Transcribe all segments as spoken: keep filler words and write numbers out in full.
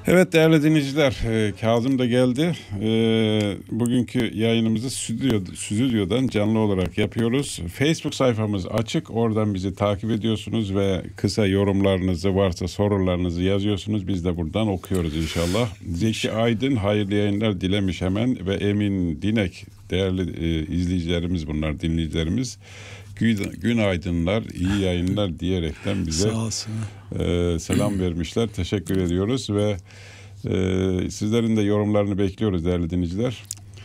Evet değerli dinleyiciler, e, Kazım da geldi. E, bugünkü yayınımızı stüdyo, stüdyodan canlı olarak yapıyoruz. Facebook sayfamız açık. Oradan bizi takip ediyorsunuz ve kısa yorumlarınızı varsa sorularınızı yazıyorsunuz. Biz de buradan okuyoruz inşallah. Zeki Aydın hayırlı yayınlar dilemiş hemen ve Emin Dinek değerli e, izleyicilerimiz bunlar, dinleyicilerimiz. Günaydınlar, iyi yayınlar diyerekten bize e, selam vermişler. Teşekkür ediyoruz ve e, sizlerin de yorumlarını bekliyoruz değerli dinleyiciler.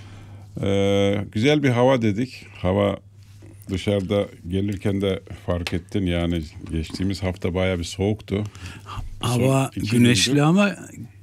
E, güzel bir hava dedik. Hava dışarıda gelirken de fark ettin yani geçtiğimiz hafta bayağı bir soğuktu. Hava güneşli ama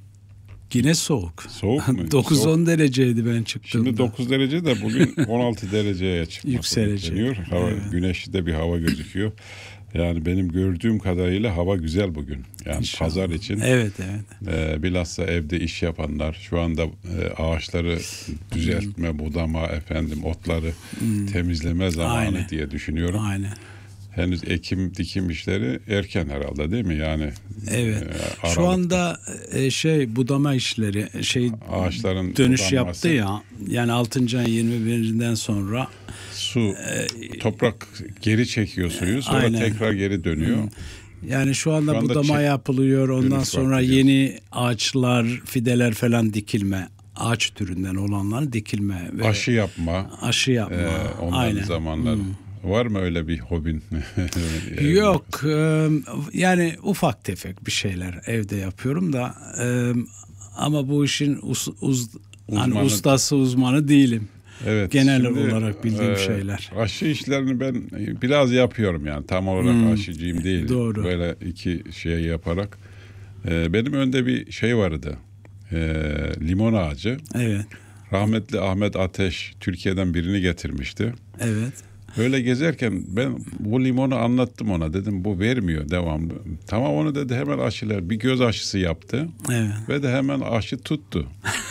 yine soğuk. Soğuk mu? dokuz on dereceydi ben çıktığımda. Şimdi dokuz derece de bugün on altı dereceye çıkması bekleniyor. Hava, evet. Güneşli de bir hava gözüküyor. Yani benim gördüğüm kadarıyla hava güzel bugün. Yani İnşallah. Pazar için. Evet, evet. E, bilhassa evde iş yapanlar, şu anda e, ağaçları düzeltme, hmm. budama, efendim otları hmm. temizleme zamanı Aynen. diye düşünüyorum. Aynen. Henüz ekim dikim işleri erken herhalde değil mi? Yani evet. E, Şu anda e, şey budama işleri şey ağaçların dönüş budanması, yaptı ya. Yani altıncı ayın yirmi birinden sonra su e, toprak geri çekiyor suyu, sonra aynen. tekrar geri dönüyor. Yani şu anda, şu anda budama çek, yapılıyor. Ondan sonra yeni ağaçlar, fideler falan dikilme. Ağaç türünden olanların dikilme ve aşı yapma. Aşı yapma. E, onların aynen. zamanları. Hmm. Var mı öyle bir hobin? Yok. Yani ufak tefek bir şeyler evde yapıyorum da ama bu işin uz, uz, hani ustası uzmanı değilim. Evet, genel şimdi, olarak bildiğim e, şeyler. Aşı işlerini ben biraz yapıyorum yani tam olarak hmm. aşıcıyım değil. Doğru. Böyle iki şey yaparak. E, benim önde bir şey vardı. E, limon ağacı. Evet. Rahmetli Ahmet Ateş Türkiye'den birini getirmişti. Evet. Öyle gezerken ben bu limonu anlattım ona. Dedim bu vermiyor devamlı. Tamam onu dedi hemen aşılar. Bir göz aşısı yaptı. Evet. Ve de hemen aşı tuttu.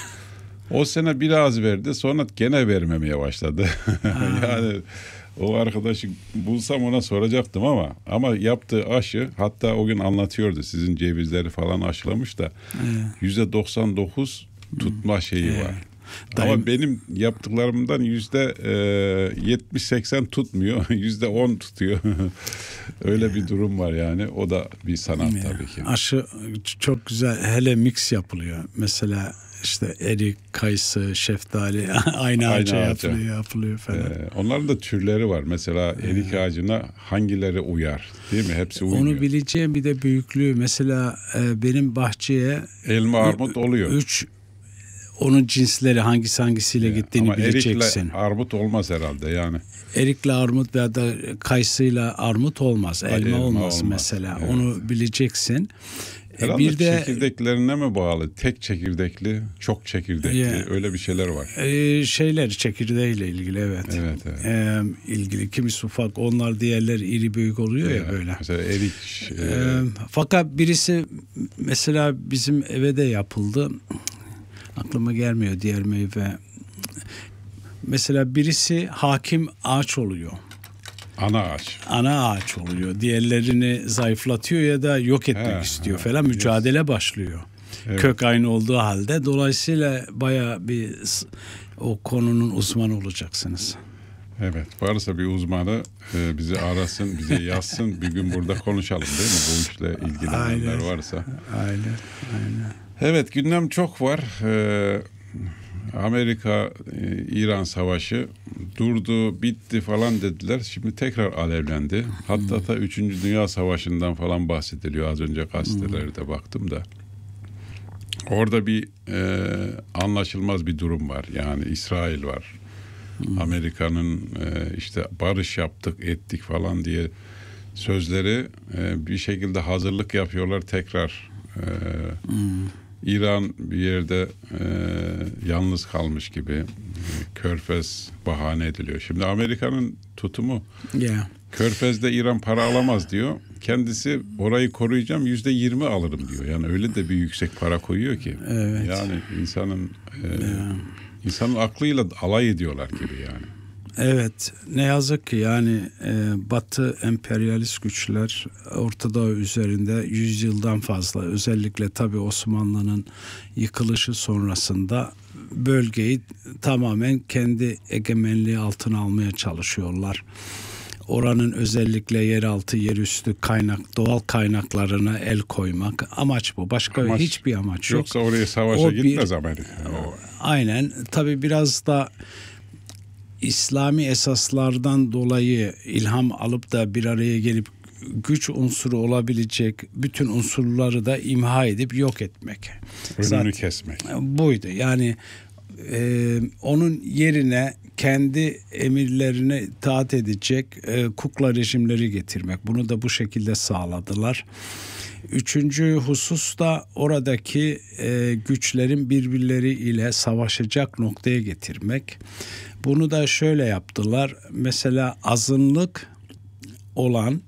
O sene biraz verdi. Sonra gene vermemeye başladı. Yani o arkadaşı bulsam ona soracaktım ama ama yaptığı aşı hatta o gün anlatıyordu. Sizin cevizleri falan aşılamış da yüzde doksan dokuz tutma şeyi evet. var. Daim. Ama benim yaptıklarımdan yüzde yetmiş seksen tutmuyor. Yüzde on tutuyor. Öyle bir durum var yani. O da bir sanat ya, tabii ki. Aşı çok güzel. Hele mix yapılıyor. Mesela işte erik, kayısı, şeftali aynı ağaca yapılıyor, yapılıyor falan. Ee, onların da türleri var. Mesela erik ağacına hangileri uyar? Değil mi? Hepsi uymuyor. Onu bileceğim bir de büyüklüğü. Mesela e, benim bahçeye elma armut oluyor. Üç onun cinsleri hangisi hangisiyle ee, gittiğini bileceksin. Erikle armut olmaz herhalde yani. Erikle armut veya da kayısıyla armut olmaz. Elma, elma olmaz, olmaz mesela. Evet. Onu bileceksin. Herhalde bir de çekirdeklerine mi bağlı? Tek çekirdekli, çok çekirdekli ya, öyle bir şeyler var. E, şeyler çekirdeğiyle ilgili evet. Evet, evet. E, ilgili kimisi ufak, onlar diğerleri iri büyük oluyor ya, ya böyle. Mesela erik. E... E, fakat birisi mesela bizim eve de yapıldı. Aklıma gelmiyor diğer meyve. Mesela birisi hakim ağaç oluyor. Ana ağaç. Ana ağaç oluyor. Diğerlerini zayıflatıyor ya da yok etmek he, istiyor he, falan. Mücadele yes. başlıyor. Evet. Kök aynı olduğu halde. Dolayısıyla bayağı bir o konunun uzmanı olacaksınız. Evet. Varsa bir uzmanı e, bizi arasın, bize yazsın. Bir gün burada konuşalım değil mi? Bu işle ilgilenenler aynen. varsa. Aynen. Aynen. Evet. Gündem çok var. Ee, Amerika-İran savaşı durdu, bitti falan dediler. Şimdi tekrar alevlendi. Hatta da üçüncü Dünya Savaşı'ndan falan bahsediliyor. Az önce gazetelerde baktım da. Orada bir e, anlaşılmaz bir durum var. Yani İsrail var. Amerika'nın e, işte barış yaptık, ettik falan diye sözleri e, bir şekilde hazırlık yapıyorlar tekrar. E, İran bir yerde e, yalnız kalmış gibi Körfez bahane ediliyor. Şimdi Amerika'nın tutumu yeah. Körfez'de İran para alamaz diyor. Kendisi orayı koruyacağım yüzde yirmi alırım diyor. Yani öyle de bir yüksek para koyuyor ki. Evet. Yani insanın e, yeah. insanın aklıyla alay ediyorlar gibi yani. Evet, ne yazık ki yani e, Batı emperyalist güçler Orta Doğu üzerinde yüz yıldan fazla, özellikle tabii Osmanlı'nın yıkılışı sonrasında bölgeyi tamamen kendi egemenliği altına almaya çalışıyorlar. Oranın özellikle yeraltı, yerüstü kaynak, doğal kaynaklarına el koymak. Amaç bu. Başka amaç, hiçbir amaç yok. Yoksa oraya savaşa o gitmez bir, Amerika. O, aynen. Tabii biraz da İslami esaslardan dolayı ilham alıp da bir araya gelip güç unsuru olabilecek bütün unsurları da imha edip yok etmek. Önünü Zaten kesmek. Buydu. Yani e, onun yerine kendi emirlerine itaat edecek e, kukla rejimleri getirmek. Bunu da bu şekilde sağladılar. Üçüncü husus da oradaki e, güçlerin birbirleriyle savaşacak noktaya getirmek. Bunu da şöyle yaptılar. Mesela azınlık olan,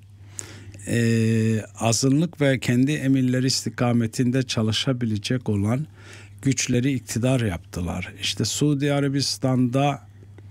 e, azınlık ve kendi emirleri istikametinde çalışabilecek olan güçleri iktidar yaptılar. İşte Suudi Arabistan'da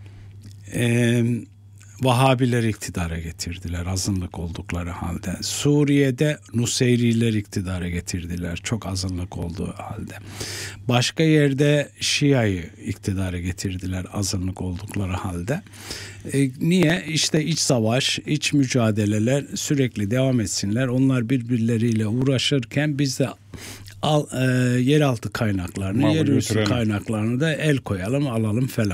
e, Vahabiler iktidara getirdiler azınlık oldukları halde. Suriye'de Nuseyriler iktidara getirdiler çok azınlık olduğu halde. Başka yerde Şia'yı iktidara getirdiler azınlık oldukları halde. E, niye? İşte iç savaş, iç mücadeleler sürekli devam etsinler. Onlar birbirleriyle uğraşırken biz de al, e, yeraltı kaynaklarını, Mahvur yerüstü götürelim. kaynaklarını da el koyalım, alalım falan.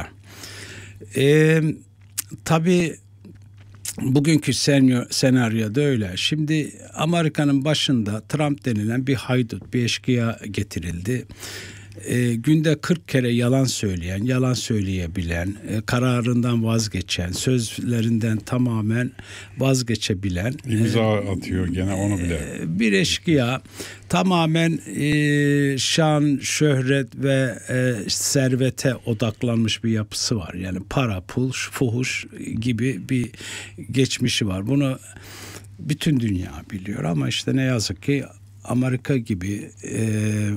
Eee Tabii bugünkü senaryoda öyle. Şimdi Amerika'nın başında Trump denilen bir haydut, bir eşkıya getirildi. E, günde kırk kere yalan söyleyen, yalan söyleyebilen, e, kararından vazgeçen, sözlerinden tamamen vazgeçebilen. İmza e, atıyor gene onu bile. E, bir eşkıya tamamen e, şan, şöhret ve e, servete odaklanmış bir yapısı var. Yani para, pul, fuhuş gibi bir geçmişi var. Bunu bütün dünya biliyor ama işte ne yazık ki Amerika gibi e,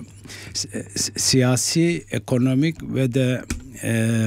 siyasi, ekonomik ve de e,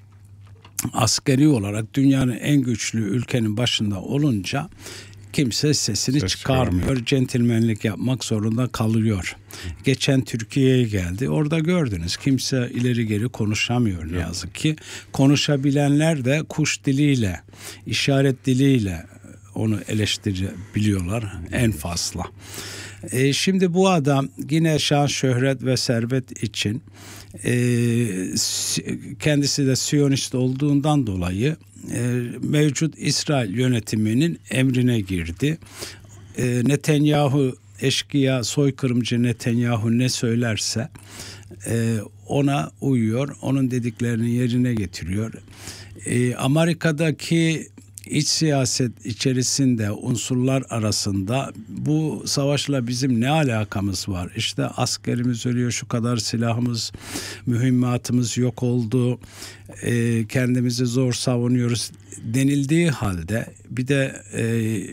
askeri olarak dünyanın en güçlü ülkenin başında olunca kimse sesini Ses çıkarmıyor. Centilmenlik yapmak zorunda kalıyor. Geçen Türkiye'ye geldi. Orada gördünüz. Kimse ileri geri konuşamıyor ne yazık ki. Konuşabilenler de kuş diliyle, işaret diliyle onu eleştirebiliyorlar en fazla. E, şimdi bu adam yine şan, şöhret ve servet için e, kendisi de Siyonist olduğundan dolayı e, mevcut İsrail yönetiminin emrine girdi. E, Netanyahu, eşkıya, soykırımcı Netanyahu ne söylerse e, ona uyuyor. Onun dediklerini yerine getiriyor. E, Amerika'daki İç siyaset içerisinde unsurlar arasında bu savaşla bizim ne alakamız var? İşte askerimiz ölüyor, şu kadar silahımız, mühimmatımız yok oldu, e, kendimizi zor savunuyoruz denildiği halde bir de e,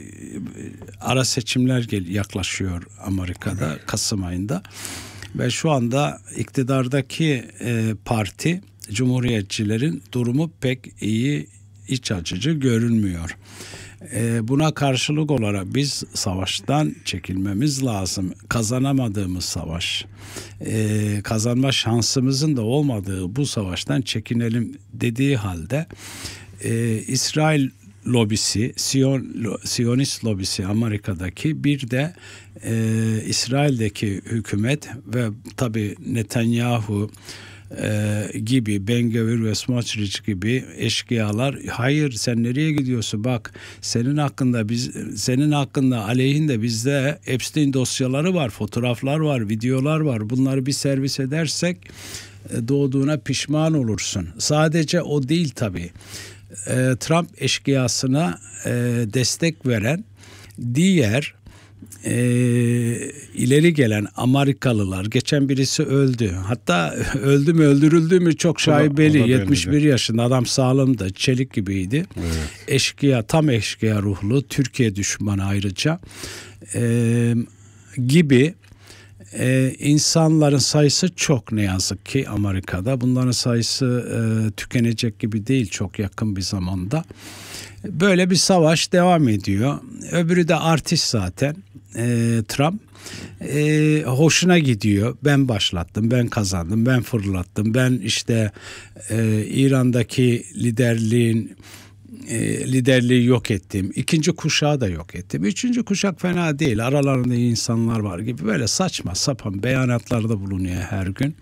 ara seçimler gel- yaklaşıyor Amerika'da Kasım ayında ve şu anda iktidardaki e, parti Cumhuriyetçilerin durumu pek iyi, iç açıcı görünmüyor. Ee, buna karşılık olarak biz savaştan çekilmemiz lazım. Kazanamadığımız savaş, ee, kazanma şansımızın da olmadığı bu savaştan çekinelim dediği halde e, İsrail lobisi, Siyon, Siyonist lobisi Amerika'daki bir de e, İsrail'deki hükümet ve tabii Netanyahu Ee, gibi Ben-Gvir ve Smotrich gibi eşkıyalar hayır sen nereye gidiyorsun bak senin hakkında biz senin hakkında aleyhinde bizde Epstein dosyaları var, fotoğraflar var, videolar var, bunları bir servis edersek doğduğuna pişman olursun. Sadece o değil tabii. Ee, Trump eşkıyasına e, destek veren diğer E, ileri gelen Amerikalılar, geçen birisi öldü. Hatta öldü mü öldürüldü mü çok şaibeli. yetmiş bir yaşında adam, sağlamdı, çelik gibiydi. Evet. Eşkıya, tam eşkıya ruhlu, Türkiye düşmanı ayrıca e, gibi Ee, insanların sayısı çok ne yazık ki Amerika'da. Bunların sayısı e, tükenecek gibi değil çok yakın bir zamanda. Böyle bir savaş devam ediyor. Öbürü de artist zaten e, Trump. E, hoşuna gidiyor. Ben başlattım, ben kazandım, ben fırlattım. Ben işte e, İran'daki liderliğin e, liderliği yok ettim. İkinci kuşağı da yok ettim. Üçüncü kuşak fena değil. Aralarında iyi insanlar var gibi böyle saçma sapan beyanatlarda bulunuyor her gün.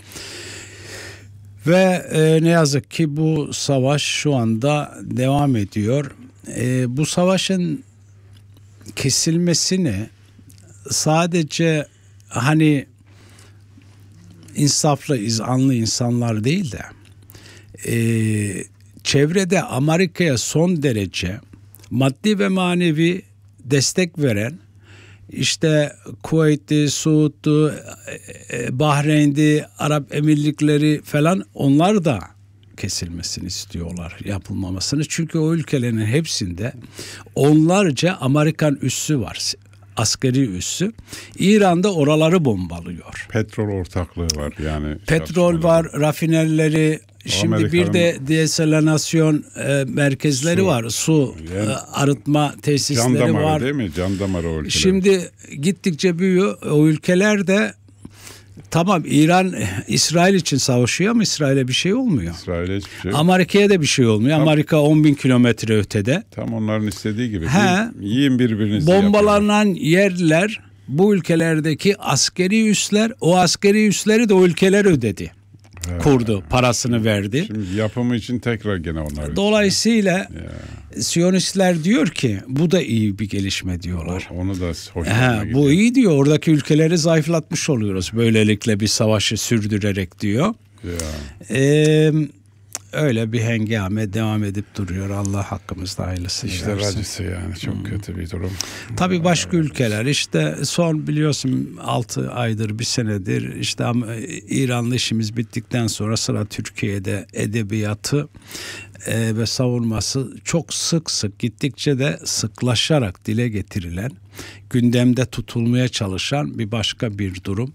Ve e, ne yazık ki bu savaş şu anda devam ediyor. E, bu savaşın kesilmesini sadece hani insaflı, izanlı insanlar değil de e, çevrede Amerika'ya son derece maddi ve manevi destek veren işte Kuveyt'ti, Suud'du, Bahreyn'di, Arap Emirlikleri falan onlar da kesilmesini istiyorlar, yapılmamasını. Çünkü o ülkelerin hepsinde onlarca Amerikan üssü var. Askeri üssü. İran'da oraları bombalıyor. Petrol ortaklığı var yani. Petrol var, rafinerileri. Şimdi Amerika'nın bir de desalinasyon e, merkezleri su, var. Su yani, e, arıtma tesisleri can damarı var. Değil mi? Can damarı o ülkeler. Şimdi gittikçe büyüyor. O ülkeler de tamam İran İsrail için savaşıyor ama İsrail'e bir şey olmuyor. İsrail'e hiçbir şey. Amerika'ya da bir şey olmuyor. Tam, Amerika on bin kilometre ötede. Tam onların istediği gibi. He, yiyin birbirinizi. Bombalanan yerler bu ülkelerdeki askeri üsler, o askeri üsleri de o ülkeler ödedi. He. Kurdu, parasını verdi. Şimdi yapımı için tekrar gene onlar. Dolayısıyla ya. Siyonistler diyor ki bu da iyi bir gelişme diyorlar. O, onu da hoşuma gidiyor. Bu iyi diyor. Oradaki ülkeleri zayıflatmış oluyoruz. Böylelikle bir savaşı sürdürerek diyor. Ee, öyle bir hengame devam edip duruyor. Allah hakkımızda hayırlısını İşte versin. acısı yani çok hmm. kötü bir durum. Tabii başka ülkeler işte son biliyorsun altı aydır bir senedir işte İran'la işimiz bittikten sonra sıra Türkiye'de edebiyatı e, ve savunması çok sık sık gittikçe de sıklaşarak dile getirilen gündemde tutulmaya çalışan bir başka bir durum.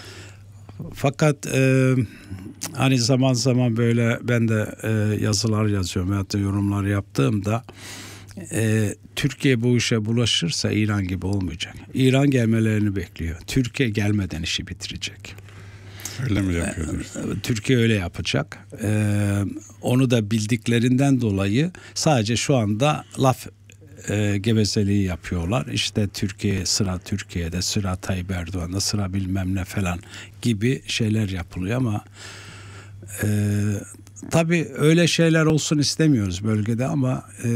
Fakat e, hani zaman zaman böyle ben de e, yazılar yazıyorum veyahut da yorumlar yaptığımda e, Türkiye bu işe bulaşırsa İran gibi olmayacak. İran gelmelerini bekliyor. Türkiye gelmeden işi bitirecek. Öyle mi yapıyordur? Türkiye öyle yapacak. E, onu da bildiklerinden dolayı sadece şu anda laf E, gevezeliği yapıyorlar. İşte Türkiye sıra Türkiye'de, sıra Tayyip Erdoğan'da, sıra bilmem ne falan gibi şeyler yapılıyor ama e, tabii öyle şeyler olsun istemiyoruz bölgede ama e,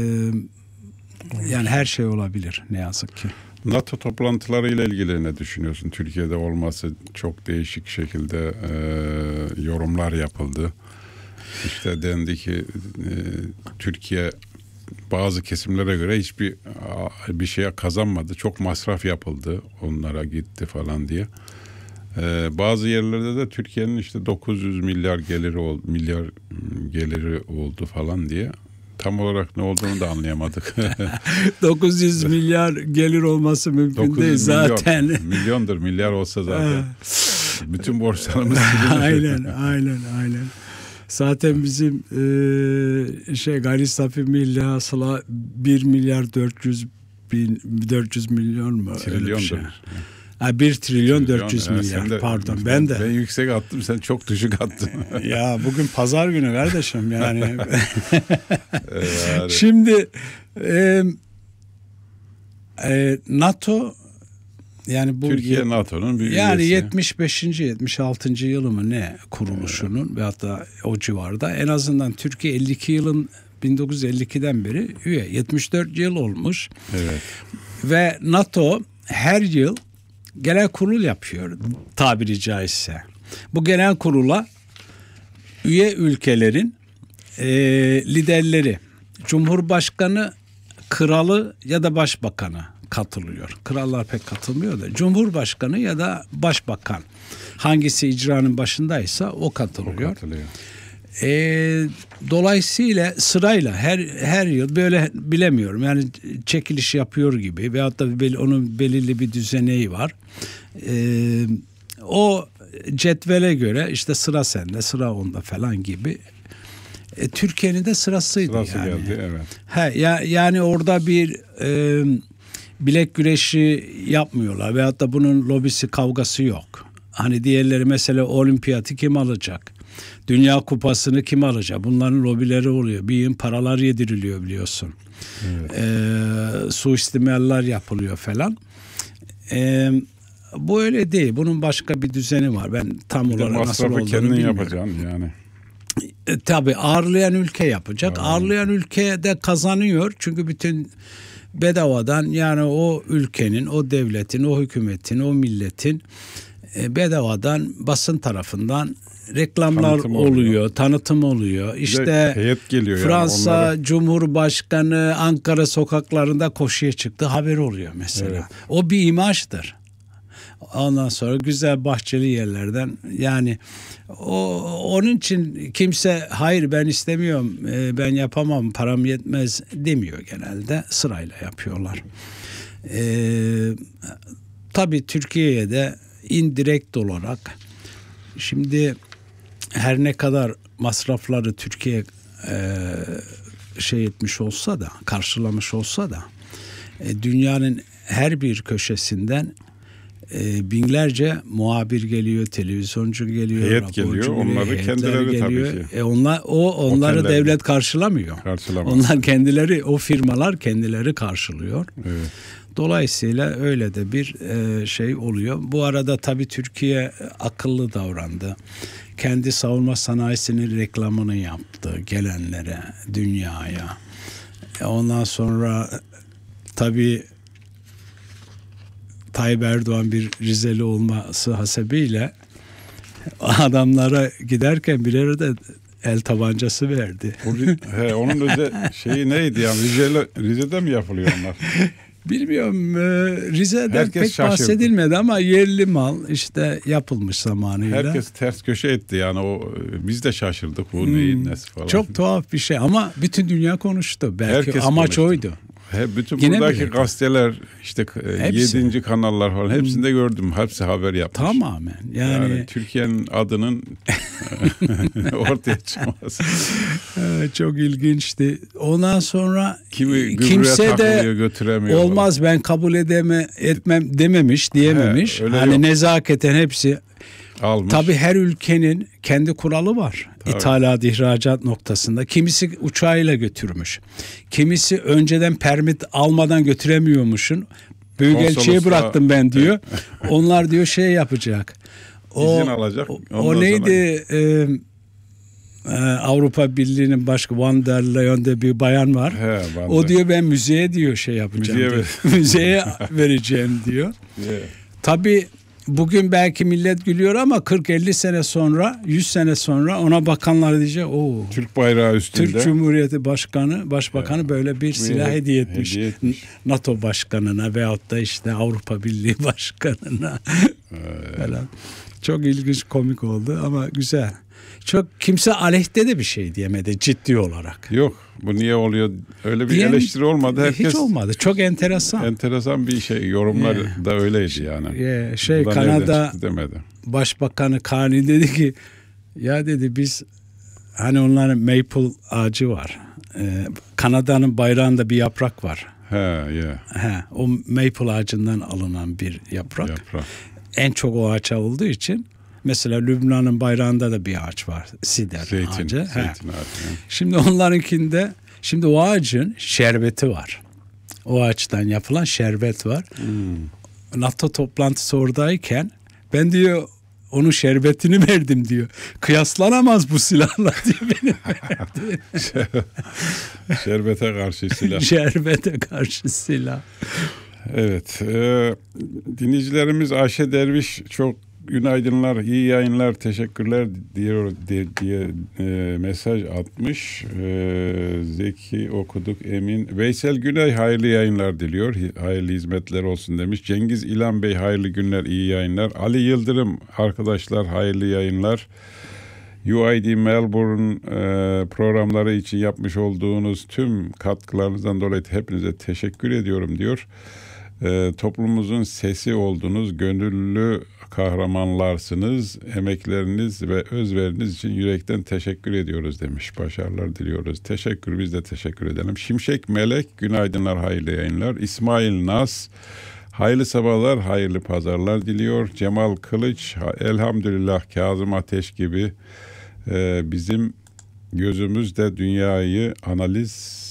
yani her şey olabilir ne yazık ki. NATO toplantılarıyla ilgili ne düşünüyorsun? Türkiye'de olması çok değişik şekilde e, yorumlar yapıldı. İşte dendi ki e, Türkiye bazı kesimlere göre hiçbir bir şeye kazanmadı. Çok masraf yapıldı. Onlara gitti falan diye. Ee, bazı yerlerde de Türkiye'nin işte dokuz yüz milyar geliri oldu, milyar geliri oldu falan diye. Tam olarak ne olduğunu da anlayamadık. dokuz yüz milyar gelir olması mümkün değil zaten. Milyon, milyondur, milyar olsa zaten. Bütün borçlarımız aynen, aynen, aynen. Zaten bizim e, şey gayri safi milli hasıla bir milyar dört yüz bin dört yüz milyon mu? Trilyondur. Şey. Ha, bir trilyon dört yüz milyar. De, pardon ben, ben de. Ben yüksek attım, sen çok düşük attın. Ya bugün pazar günü kardeşim yani. Şimdi e, e, NATO yani bu Türkiye NATO'nun bir yani üyesi. yetmiş beşinci yetmiş altıncı yılı mı ne kuruluşunun evet. Ve hatta o civarda en azından Türkiye elli iki yılın bin dokuz yüz elli ikiden beri üye. yetmiş dört yıl olmuş. Evet. Ve NATO her yıl genel kurul yapıyor tabiri caizse. Bu genel kurula üye ülkelerin e, liderleri, Cumhurbaşkanı, kralı ya da başbakanı katılıyor. Krallar pek katılmıyor da Cumhurbaşkanı ya da başbakan hangisi icranın başındaysa o katılıyor. O katılıyor. E, dolayısıyla sırayla her her yıl böyle bilemiyorum yani çekiliş yapıyor gibi veyahut da onun belirli bir düzeneği var. E, o cetvele göre işte sıra sende, sıra onda falan gibi. E, Türkiye'nin de sırasıydı Sırası yani. geldi, evet. He, ya, yani orada bir e, bilek güreşi yapmıyorlar veyahut da bunun lobisi, kavgası yok. Hani diğerleri mesela olimpiyatı kim alacak? Dünya kupasını kim alacak? Bunların lobileri oluyor. Bir yığın paralar yediriliyor biliyorsun. Evet. E, suistimaller yapılıyor falan. E, bu öyle değil. Bunun başka bir düzeni var. Ben tam olarak nasıl olduğunu kendin bilmiyorum. yapacaksın yani. E, tabii ağırlayan ülke yapacak. Aa. Ağırlayan ülke de kazanıyor. Çünkü bütün bedavadan, yani o ülkenin, o devletin, o hükümetin, o milletin e, bedavadan basın tarafından reklamlar Tanıtım oluyor, oluyor. tanıtım oluyor. İşte heyet geliyor Fransa yani onlara... Cumhurbaşkanı Ankara sokaklarında koşuya çıktı, haber oluyor mesela. Evet. O bir imajdır. Ondan sonra güzel bahçeli yerlerden, yani o onun için kimse hayır ben istemiyorum, ben yapamam, param yetmez demiyor genelde. Sırayla yapıyorlar. Ee, tabii Türkiye'ye de indirekt olarak şimdi her ne kadar masrafları Türkiye e, şey etmiş olsa da, karşılamış olsa da e, dünyanın her bir köşesinden E, binlerce muhabir geliyor, televizyoncu geliyor, heyet geliyor. Onları kendileri geliyor. tabii ki. E onlar o onları Otelleri. devlet karşılamıyor. Karşılamaz. Onlar kendileri, o firmalar kendileri karşılıyor. Evet. Dolayısıyla öyle de bir e, şey oluyor. Bu arada tabii Türkiye akıllı davrandı. Kendi savunma sanayisinin reklamını yaptı gelenlere, dünyaya. E, ondan sonra tabii Tayyip Erdoğan bir Rizeli olması hasebiyle adamlara giderken birer de el tabancası verdi. O, he, onun özel şeyi neydi yani? Rize'de, Rize'de mi yapılıyor onlar? Bilmiyorum. Rize'den Herkes pek şaşırdı. bahsedilmedi ama yerli mal işte yapılmış zamanıyla. Herkes ters köşe etti yani, o biz de şaşırdık bu hmm. neyin nesi falan. Çok tuhaf bir şey ama bütün dünya konuştu. Belki Herkes amaç konuştu. oydu. He, bütün Yine buradaki mi? gazeteler işte hepsi. yedinci kanallar falan hepsinde gördüm. Hepsi haber yapmış. Tamamen. Yani, yani Türkiye'nin adının ortaya çıkması. Çok ilginçti. Ondan sonra Kimi kimse de götüremiyor. Olmaz falan. Ben kabul edeme etmem dememiş, diyememiş. He, hani yok. Nezaketen hepsi. Almış. Tabii her ülkenin kendi kuralı var. Tabii. İthalat, ihracat noktasında. Kimisi uçağıyla götürmüş. Kimisi önceden permit almadan götüremiyormuşsun. Büyükelçiye bıraktım ben diyor. Onlar diyor şey yapacak. O, İzin alacak. O, o neydi? Sonra... E, e, Avrupa Birliği'nin başka Van der Leyen'de bir bayan var. He, o diyor ben müzeye diyor şey yapacağım. Müzeye, diyor. müzeye vereceğim diyor. Yeah. Tabii bugün belki millet gülüyor ama kırk elli sene sonra, yüz sene sonra ona bakanlar diyecek o Türk bayrağı üstünde. Türk Cumhuriyeti Başkanı, Başbakanı ya, böyle bir silah hediye, hediye etmiş. Hediye etmiş. NATO Başkanı'na veyahut da işte Avrupa Birliği Başkanı'na falan. Çok ilginç, komik oldu ama güzel. Çok kimse aleyhte de bir şey diyemedi ciddi olarak. Yok. Bu niye oluyor? Öyle bir Diyen, eleştiri olmadı. Herkes hiç olmadı. Çok enteresan. Enteresan bir şey. Yorumlar yeah. da öyleydi yani. Yeah. Şey Kanada Başbakanı Carney dedi ki ya dedi biz hani onların maple ağacı var. Ee, Kanada'nın bayrağında bir yaprak var. He, yeah. He, o maple ağacından alınan bir yaprak. yaprak. En çok o ağaç olduğu için mesela Lübnan'ın bayrağında da bir ağaç var. Sider zeytin, ağacı. Zeytin ağacı. Şimdi onlarınkinde şimdi o ağacın şerbeti var. O ağaçtan yapılan şerbet var. Hmm. NATO toplantısı oradayken ben diyor onun şerbetini verdim diyor. Kıyaslanamaz bu silahla diyor benim verdiğim. Şerbete karşı silah. Şerbete karşı silah. Evet. E, dinleyicilerimiz Ayşe Derviş çok günaydınlar, iyi yayınlar, teşekkürler diyor diye, diye e, mesaj atmış. E, Zeki okuduk, Emin. Veysel Güney hayırlı yayınlar diliyor. Hayırlı hizmetler olsun demiş. Cengiz İlhan Bey hayırlı günler, iyi yayınlar. Ali Yıldırım arkadaşlar hayırlı yayınlar. U I D Melbourne e, programları için yapmış olduğunuz tüm katkılarınızdan dolayı hepinize teşekkür ediyorum diyor. E, toplumumuzun sesi oldunuz, gönüllü kahramanlarsınız. Emekleriniz ve özveriniz için yürekten teşekkür ediyoruz demiş. Başarılar diliyoruz. Teşekkür, biz de teşekkür edelim. Şimşek Melek, günaydınlar, hayırlı yayınlar. İsmail Nas, hayırlı sabahlar, hayırlı pazarlar diliyor. Cemal Kılıç, elhamdülillah Kazım Ateş gibi e, bizim gözümüzde dünyayı analiz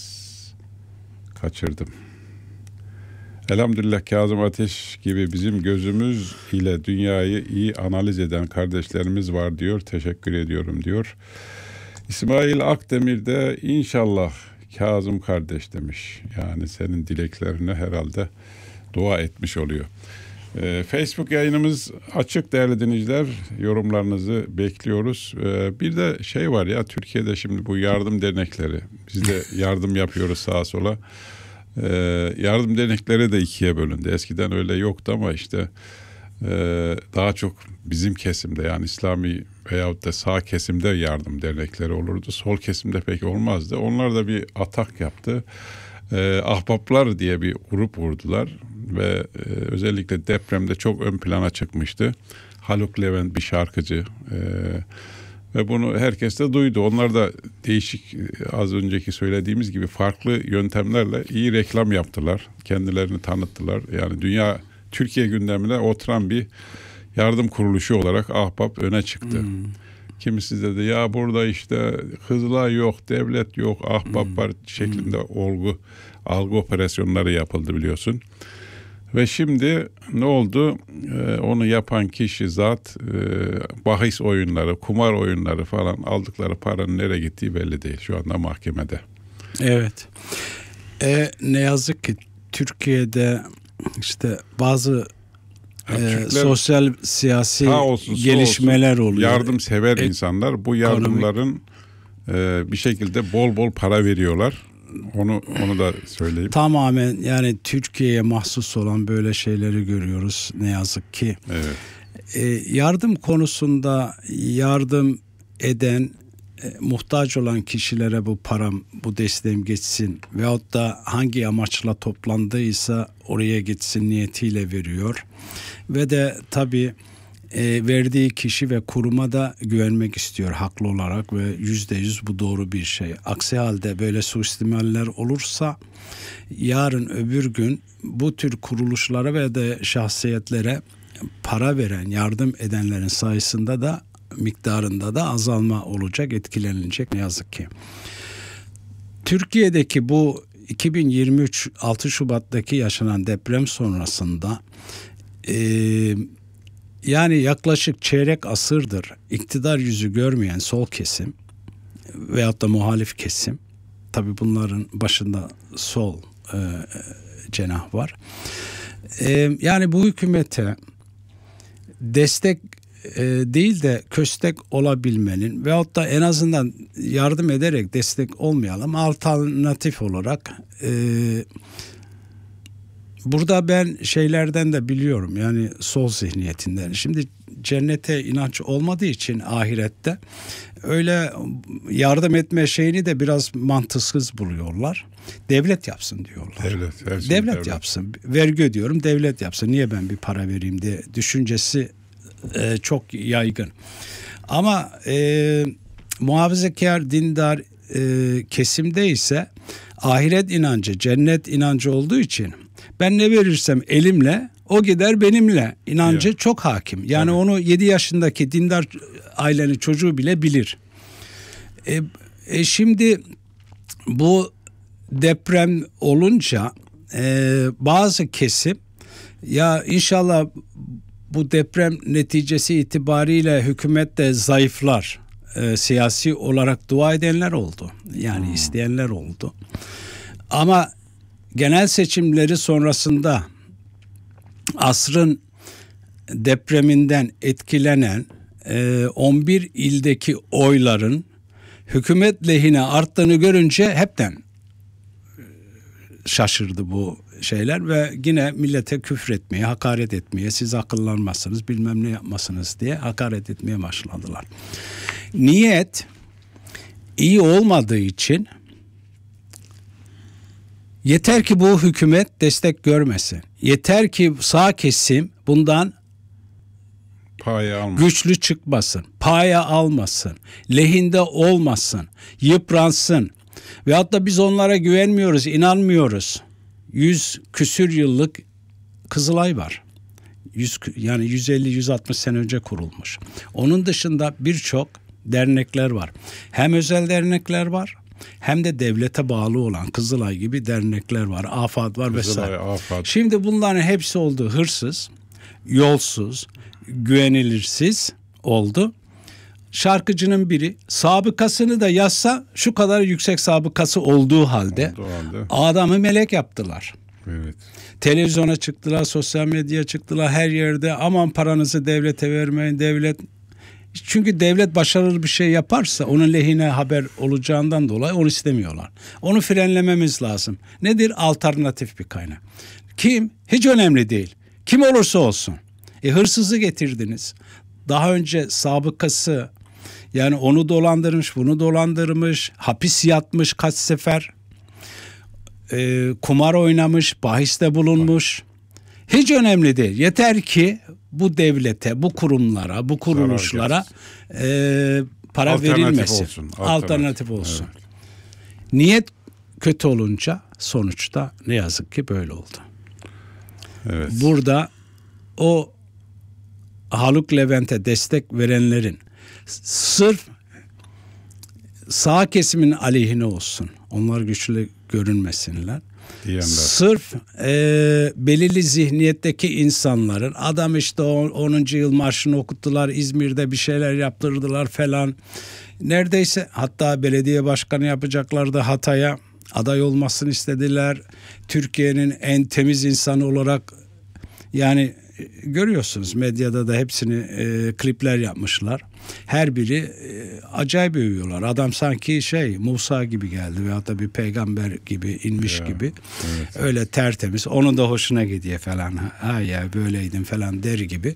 kaçırdım. Elhamdülillah Kazım Ateş gibi bizim gözümüz ile dünyayı iyi analiz eden kardeşlerimiz var diyor. Teşekkür ediyorum diyor. İsmail Akdemir de inşallah Kazım kardeş demiş. Yani senin dileklerine herhalde dua etmiş oluyor. Ee, Facebook yayınımız açık değerli dinleyiciler. Yorumlarınızı bekliyoruz. Ee, bir de şey var ya, Türkiye'de şimdi bu yardım dernekleri. Biz de yardım yapıyoruz sağa sola. Ee, yardım dernekleri de ikiye bölündü. Eskiden öyle yoktu ama işte e, daha çok bizim kesimde, yani İslami veyahut da sağ kesimde yardım dernekleri olurdu. Sol kesimde pek olmazdı. Onlar da bir atak yaptı. Ee, Ahbaplar diye bir grup kurdular ve e, özellikle depremde çok ön plana çıkmıştı. Haluk Levent bir şarkıcı e, ve bunu herkes de duydu. Onlar da değişik, az önceki söylediğimiz gibi farklı yöntemlerle iyi reklam yaptılar. Kendilerini tanıttılar. Yani dünya, Türkiye gündemine oturan bir yardım kuruluşu olarak Ahbap öne çıktı. Hmm. Kimisi dedi ya burada işte Kızılay yok, devlet yok, Ahbap hmm. var şeklinde hmm. olgu, algı operasyonları yapıldı biliyorsun. Ve şimdi ne oldu? Ee, onu yapan kişi zat e, bahis oyunları, kumar oyunları falan, aldıkları paranın nereye gittiği belli değil. Şu anda mahkemede. Evet. E, ne yazık ki Türkiye'de işte bazı e, sosyal siyasi olsun, gelişmeler olsun, oluyor. Yardımsever e, insanlar bu yardımların e, bir şekilde bol bol para veriyorlar. Onu onu da söyleyeyim. Tamamen yani Türkiye'ye mahsus olan böyle şeyleri görüyoruz ne yazık ki. Evet. E, yardım konusunda yardım eden, e, muhtaç olan kişilere bu param, bu desteğim geçsin veyahut da hangi amaçla toplandıysa oraya gitsin niyetiyle veriyor. Ve de tabii e, verdiği kişi ve kuruma da güvenmek istiyor haklı olarak ve yüzde yüz bu doğru bir şey. Aksi halde böyle suistimaller olursa yarın öbür gün bu tür kuruluşlara ve de şahsiyetlere para veren, yardım edenlerin sayısında da miktarında da azalma olacak, etkilenilecek ne yazık ki. Türkiye'deki bu iki bin yirmi üç altı Şubat'taki yaşanan deprem sonrasında Ee, yani yaklaşık çeyrek asırdır iktidar yüzü görmeyen sol kesim veyahut da muhalif kesim, tabii bunların başında sol e, cenah var. E, yani bu hükümete destek e, değil de köstek olabilmenin veyahut da en azından yardım ederek destek olmayalım, alternatif olarak e, burada ben şeylerden de biliyorum, yani sol zihniyetinden. Şimdi cennete inanç olmadığı için ahirette öyle yardım etme şeyini de biraz mantıksız buluyorlar. Devlet yapsın diyorlar. Devlet, devlet, devlet yapsın. Vergi ödüyorum, devlet yapsın. Niye ben bir para vereyim diye düşüncesi e, çok yaygın. Ama e, muhafazakar, dindar e, kesimde ise ahiret inancı, cennet inancı olduğu için ben ne verirsem elimle o gider benimle inancı yeah. çok hakim. Yani Tabii. onu yedi yaşındaki dindar ailenin çocuğu bile bilir. E, e şimdi bu deprem olunca e, bazı kesim ya inşallah bu deprem neticesi itibariyle hükümet de zayıflar. E, siyasi olarak dua edenler oldu. Yani hmm. isteyenler oldu. Ama genel seçimleri sonrasında asrın depreminden etkilenen e, on bir ildeki oyların hükümet lehine arttığını görünce hepten şaşırdı bu şeyler ve yine millete küfretmeye, hakaret etmeye, siz akıllanmazsınız, bilmem ne yapmasınız diye hakaret etmeye başladılar. Niyet iyi olmadığı için yeter ki bu hükümet destek görmesin. Yeter ki sağ kesim bundan Paya almasın. Güçlü çıkmasın. Paya almasın. Lehinde olmasın. Yıpransın. Veyahut da biz onlara güvenmiyoruz, inanmıyoruz. Yüz küsür yıllık Kızılay var. Yüz, yani yüz elli yüz altmış sene önce kurulmuş. Onun dışında birçok dernekler var. Hem özel dernekler var, hem de devlete bağlı olan Kızılay gibi dernekler var. AFAD var Kızılay, vesaire. AFAD. Şimdi bunların hepsi oldu hırsız, yolsuz, güvenilirsiz oldu. Şarkıcının biri sabıkasını da yazsa şu kadar yüksek sabıkası olduğu halde, olduğu halde adamı melek yaptılar. Evet. Televizyona çıktılar, sosyal medyaya çıktılar, her yerde aman paranızı devlete vermeyin, devlet. Çünkü devlet başarılı bir şey yaparsa onun lehine haber olacağından dolayı onu istemiyorlar. Onu frenlememiz lazım. Nedir? Alternatif bir kaynak. Kim? Hiç önemli değil. Kim olursa olsun. E, hırsızı getirdiniz. Daha önce sabıkası, yani onu dolandırmış, bunu dolandırmış, hapis yatmış kaç sefer, e, kumar oynamış, bahiste bulunmuş. Hiç önemli değil. Yeter ki bu devlete, bu kurumlara, bu kuruluşlara e, para alternatif verilmesin. Olsun, alternatif. alternatif olsun. Evet. Niyet kötü olunca sonuçta ne yazık ki böyle oldu. Evet. Burada o Haluk Levent'e destek verenlerin sırf sağ kesimin aleyhine olsun, onlar güçlü görünmesinler. Diyenler. Sırf e, belirli zihniyetteki insanların, adam işte onuncu yıl marşını okuttular, İzmir'de bir şeyler yaptırdılar falan. Neredeyse hatta belediye başkanı yapacaklardı Hatay'a, aday olmasını istediler. Türkiye'nin en temiz insanı olarak, yani görüyorsunuz medyada da hepsini e, klipler yapmışlar. Her biri e, acayip övüyorlar. Adam sanki şey Musa gibi geldi veyahut da bir peygamber gibi inmiş ya, gibi. Evet. Öyle tertemiz. Onun da hoşuna gidiyor falan. Ha ya böyleydin falan der gibi.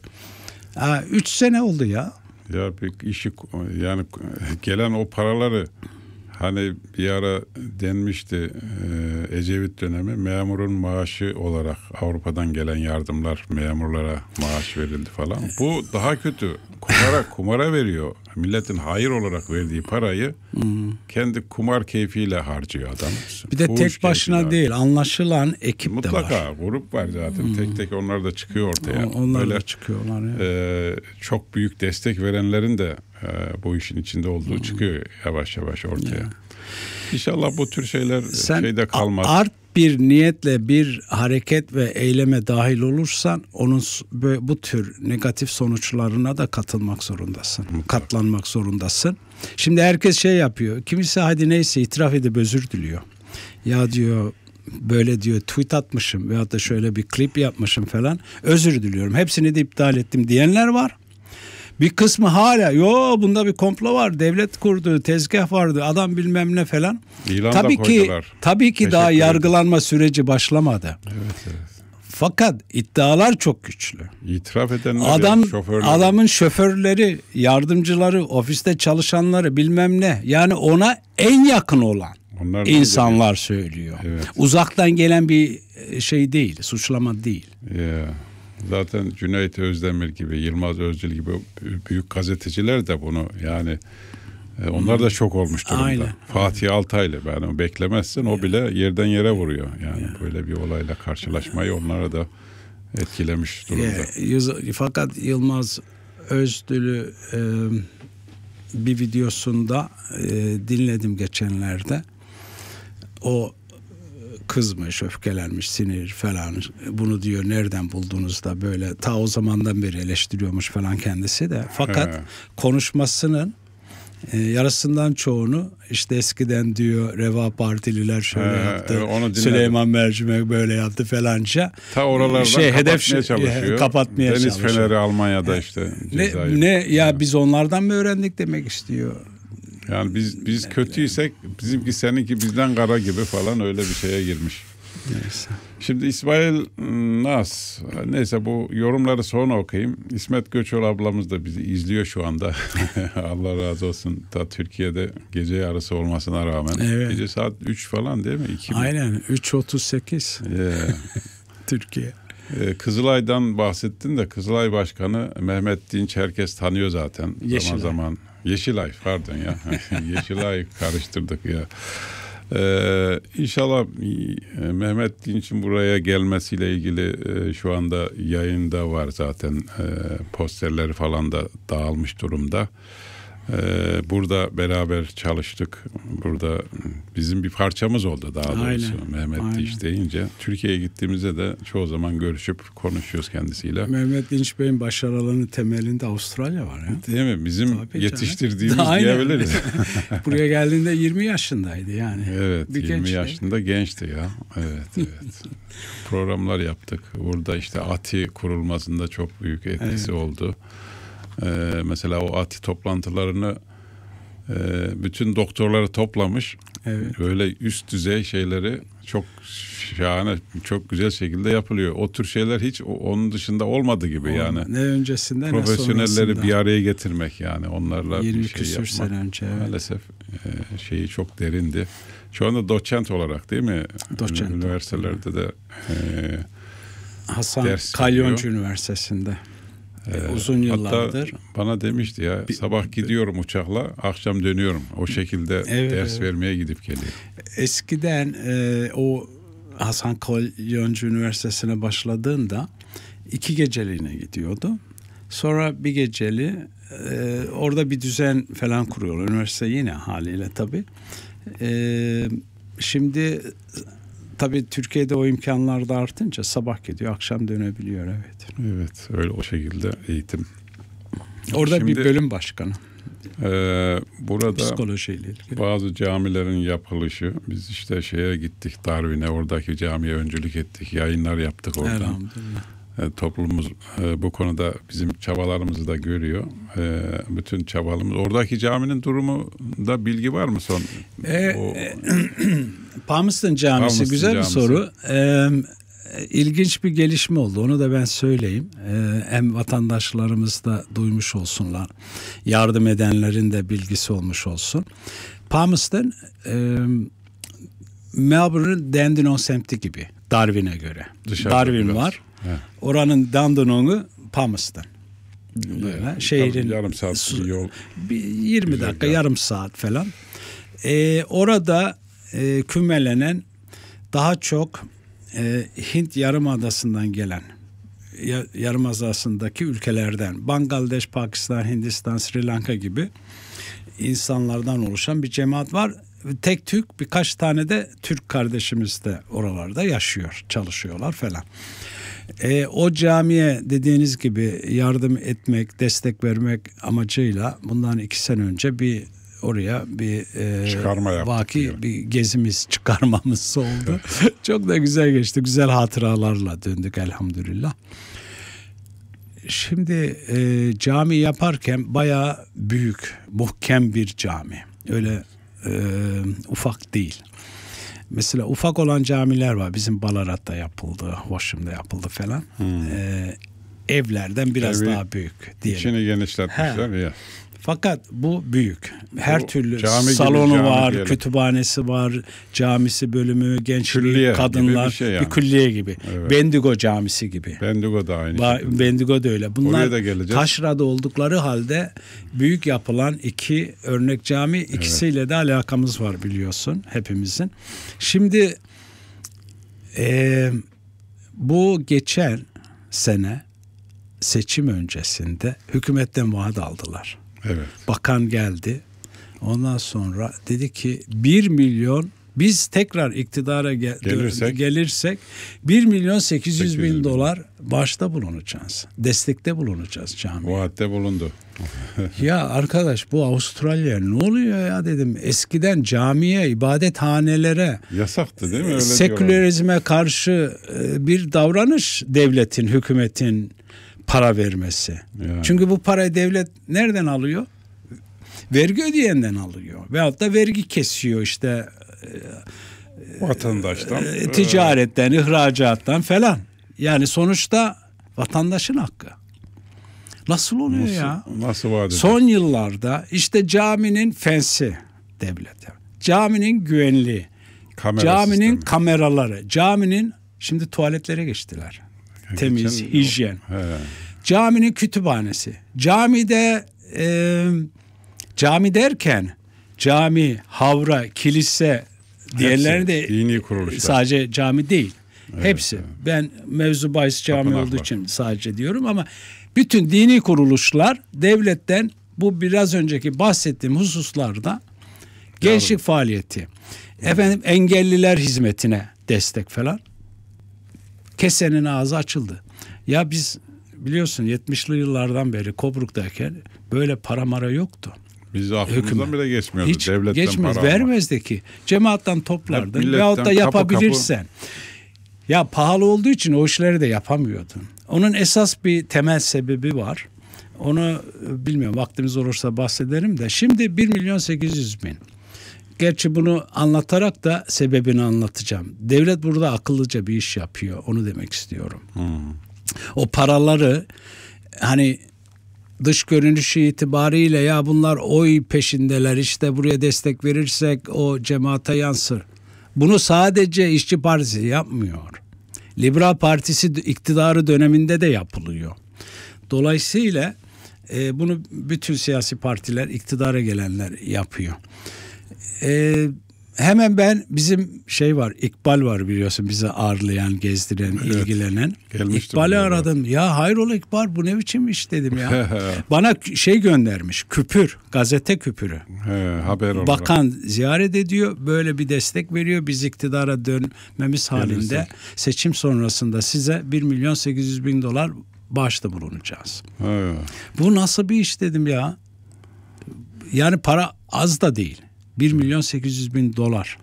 Ha, üç sene oldu ya. Ya bir işi, yani gelen o paraları, hani bir ara denmişti e, Ecevit dönemi memurun maaşı olarak Avrupa'dan gelen yardımlar memurlara maaş verildi falan. Bu daha kötü. Kumara, kumara veriyor. Milletin hayır olarak verdiği parayı hmm. kendi kumar keyfiyle harcıyor adam. Bir de Fuhuş tek başına keyfiyle. Değil, anlaşılan ekip Mutlaka, de var. Mutlaka grup var zaten. Hmm. Tek tek onlar da çıkıyor ortaya. Onlar Böyle, da çıkıyorlar. Ya. E, çok büyük destek verenlerin de e, bu işin içinde olduğu hmm. çıkıyor yavaş yavaş ortaya. Ya. İnşallah bu tür şeyler Sen şeyde kalmaz. Art bir niyetle bir hareket ve eyleme dahil olursan onun bu tür negatif sonuçlarına da katılmak zorundasın. Mutlaka. Katlanmak zorundasın. Şimdi herkes şey yapıyor. Kimisi hadi neyse itiraf edip özür diliyor. Ya diyor böyle diyor tweet atmışım veyahut da şöyle bir klip yapmışım falan. Özür diliyorum. Hepsini de iptal ettim diyenler var. Bir kısmı hala yo bunda bir komplo var, devlet kurdu, tezgah vardı, adam bilmem ne falan. İlan tabii ki tabii ki daha yargılanma süreci başlamadı. Evet, evet. Fakat iddialar çok güçlü. İtiraf edenler, adam yani şoförleri. Adamın şoförleri, yardımcıları, ofiste çalışanları bilmem ne, yani ona en yakın olan onlar insanlar değil. Söylüyor. Evet. Uzaktan gelen bir şey değil, suçlama değil. Yeah. Zaten Cüneyt Özdemir gibi, Yılmaz Özdil gibi büyük gazeteciler de bunu yani onlar da şok olmuş durumda. Aynen. Fatih Altaylı, ben onu beklemezsin, o bile yerden yere vuruyor. Yani ya. Böyle bir olayla karşılaşmayı onlara da etkilemiş durumda. Ya, fakat Yılmaz Özdil'i e, bir videosunda e, dinledim geçenlerde. O kızmış, öfkelenmiş, sinir falan. Bunu diyor nereden buldunuz da böyle ta o zamandan beri eleştiriyormuş falan kendisi de. Fakat He. konuşmasının e, yarısından çoğunu işte eskiden diyor Reva Partililer şöyle He, yaptı. Evet, Süleyman Mercimek böyle yaptı falanca. Ta oralardan şey, kapatmaya hedef, çalışıyor. Kapatmaya Deniz çalışıyor. Feneri Almanya'da işte. Ne, ne ya biz onlardan mı öğrendik demek istiyor. Yani biz biz kötüysek bizimki seninki bizden kara gibi falan öyle bir şeye girmiş. Neyse. Şimdi İsmail Naz, neyse bu yorumları sonra okuyayım. İsmet Göçol ablamız da bizi izliyor şu anda. Allah razı olsun. Ta Türkiye'de gece yarısı olmasına rağmen. Evet. Gece saat üç falan değil mi? iki Aynen üç otuz sekiz. Yeah. Türkiye. Ee, Kızılay'dan bahsettin de Kızılay Başkanı Mehmet Dinç herkes tanıyor zaten. Yeşilay. Zaman zaman. Yeşilay pardon ya. Yeşilay karıştırdık ya. Ee, inşallah e, Mehmet Dinç'in buraya gelmesiyle ilgili e, şu anda yayında var zaten, e, posterleri falan da dağılmış durumda. Ee, burada beraber çalıştık. Burada bizim bir parçamız oldu daha doğrusu. Aynen. Mehmet Aynen. Dinç deyince. Türkiye'ye gittiğimizde de çoğu zaman görüşüp konuşuyoruz kendisiyle. Mehmet Dinç Bey'in başarılarının temelinde Avustralya var ya. Değil mi? Bizim Tabii yetiştirdiğimiz diyebiliriz. Buraya geldiğinde yirmi yaşındaydı yani. Evet, bir yirmi yaşında gençti ya. Evet, evet. Programlar yaptık. Burada işte ATİ kurulmasında çok büyük etkisi evet. oldu. Ee, mesela o ATİ toplantılarını e, bütün doktorları toplamış. Evet. Böyle üst düzey şeyleri çok şahane, çok güzel şekilde yapılıyor. O tür şeyler hiç onun dışında olmadı gibi Olma. yani. Ne öncesinde profesyonelleri ne sonrasında. bir araya getirmek yani onlarla yirmi bir şey yapmak. sene önce. Evet. Maalesef e, şeyi çok derindi. Şu anda doçent olarak değil mi? Doçent. Üniversitelerde de e, Hasan Kalyoncu Üniversitesi'nde. Ee, uzun yıllardır. Hatta bana demişti ya bir, sabah gidiyorum uçakla, akşam dönüyorum. O şekilde evet, ders evet. vermeye gidip geliyor. Eskiden e, o Hasan Kalyoncu Üniversitesi'ne başladığında iki geceliğine gidiyordu. Sonra bir geceli e, orada bir düzen falan kuruyor. Üniversite yine haliyle tabii. E, şimdi tabii Türkiye'de o imkanlar da artınca sabah gidiyor, akşam dönebiliyor. Evet. Evet, öyle o şekilde eğitim. Orada Şimdi, bir bölüm başkanı. E, burada psikolojiyle ilgili. Bazı camilerin yapılışı, biz işte şeye gittik, Darwin'e, oradaki camiye öncülük ettik, yayınlar yaptık oradan. Elhamdülillah. E, toplumumuz e, bu konuda bizim çabalarımızı da görüyor. E, bütün çabalarımız. Oradaki caminin durumunda bilgi var mı son? E, o... Palmerston Camisi Palmerston güzel Camisi. bir soru. E, ilginç bir gelişme oldu. Onu da ben söyleyeyim. E, hem vatandaşlarımız da duymuş olsunlar. Yardım edenlerin de bilgisi olmuş olsun. Palmerston e, Melbourne'ın Dandenong semti gibi. Darwin'e göre. Dışarıda Darwin biraz. var. He. Oranın Dandenong'u Palmerston. Böyle şehrin yarım saat bir yol. yirmi Güzel dakika, ya. yarım saat falan. Ee, orada e, kümelenen daha çok e, Hint Yarımadası'ndan gelen ya, Yarımadası'ndaki ülkelerden Bangladeş, Pakistan, Hindistan, Sri Lanka gibi insanlardan oluşan bir cemaat var. Tek Türk, birkaç tane de Türk kardeşimiz de oralarda yaşıyor, çalışıyorlar falan. E, o camiye dediğiniz gibi yardım etmek, destek vermek amacıyla bundan iki sene önce bir oraya bir e, çıkarma vaki yani. bir gezimiz, çıkarmamız oldu. Çok da güzel geçti. Güzel hatıralarla döndük elhamdülillah. Şimdi e, cami yaparken bayağı büyük, muhkem bir cami. Öyle e, ufak değil. Mesela ufak olan camiler var. Bizim Ballarat'ta yapıldı, Hoşum'da yapıldı falan. Hmm. Ee, evlerden biraz Evi, daha büyük diyelim. İçini genişletmişler He. ya. Fakat bu büyük. Her bu, türlü salonu var, diyelim. Kütüphanesi var, camisi bölümü, gençlik, külliye kadınlar, bir, şey yani. bir külliye gibi. Evet. Bendigo Camisi gibi. Bendigo da aynı ba- şekilde. Bendigo da öyle. Bunlar taşrada oldukları halde büyük yapılan iki örnek cami, ikisiyle evet. de alakamız var biliyorsun hepimizin. Şimdi e, bu geçen sene seçim öncesinde hükümetten vaat aldılar. Evet. Bakan geldi. Ondan sonra dedi ki bir milyon biz tekrar iktidara gel- gelirsek, gelirsek bir milyon sekiz yüz bin dolar başta bulunacağız. Destekte bulunacağız camiye. Vaatte bulundu. Ya arkadaş bu Avustralya ne oluyor ya dedim. Eskiden camiye, ibadethanelere yasaktı değil mi? Öyle sekülerizme diyorlar. Karşı bir davranış devletin, hükümetin para vermesi. Yani. Çünkü bu parayı devlet nereden alıyor? Vergi ödeyenden alıyor. Veyahut da vergi kesiyor işte. Vatandaştan. E, ticaretten, ee. ihracattan falan. Yani sonuçta vatandaşın hakkı. Nasıl oluyor nasıl, ya? Nasıl vaat ediyor? Son yıllarda işte caminin fensi devlete. Caminin güvenliği. Kamera caminin sistemi. Kameraları. Caminin şimdi tuvaletlere geçtiler. temiz, Geçen, hijyen. He. Caminin kütüphanesi. Camide e, cami derken cami, havra, kilise diğerleri de dini kuruluşlar. Sadece cami değil. Evet, Hepsi. Evet. Ben mevzu bahis cami Tapınaklar olduğu için sadece diyorum ama bütün dini kuruluşlar devletten bu biraz önceki bahsettiğim hususlarda gençlik Yardım. faaliyeti, efendim engelliler hizmetine destek falan. Kesenin ağzı açıldı. Ya biz biliyorsun yetmişli yıllardan beri Kobruk'tayken böyle para mara yoktu. Biz aklımızdan bile geçmiyordu. Hiç Devletten geçmez, para vermezdi ki. Cemaattan toplardın veyahut da yapabilirsen. Kapı. Ya pahalı olduğu için o işleri de yapamıyordun. Onun esas bir temel sebebi var. Onu bilmiyorum, vaktimiz olursa bahsederim de. Şimdi bir milyon sekiz yüz bin. Gerçi bunu anlatarak da sebebini anlatacağım. Devlet burada akıllıca bir iş yapıyor. Onu demek istiyorum. Hmm. O paraları hani dış görünüşü itibariyle ya bunlar oy peşindeler, işte buraya destek verirsek o cemaate yansır. Bunu sadece İşçi Partisi yapmıyor. Liberal Partisi iktidarı döneminde de yapılıyor. Dolayısıyla e, bunu bütün siyasi partiler, iktidara gelenler yapıyor. E, hemen ben bizim şey var, İkbal var biliyorsun, bizi ağırlayan, gezdiren, evet, ilgilenen. İkbal'i aradım. Ya hayrola İkbal, bu ne biçim iş dedim ya. Bana şey göndermiş, küpür, gazete küpürü. He, haber olarak. Bakan ziyaret ediyor, böyle bir destek veriyor. Biz iktidara dönmemiz halinde Gelirsin. seçim sonrasında size bir milyon sekiz yüz bin dolar bağışta bulunacağız. He. Bu nasıl bir iş dedim ya. Yani para az da değil. bir milyon sekiz yüz bin dolar.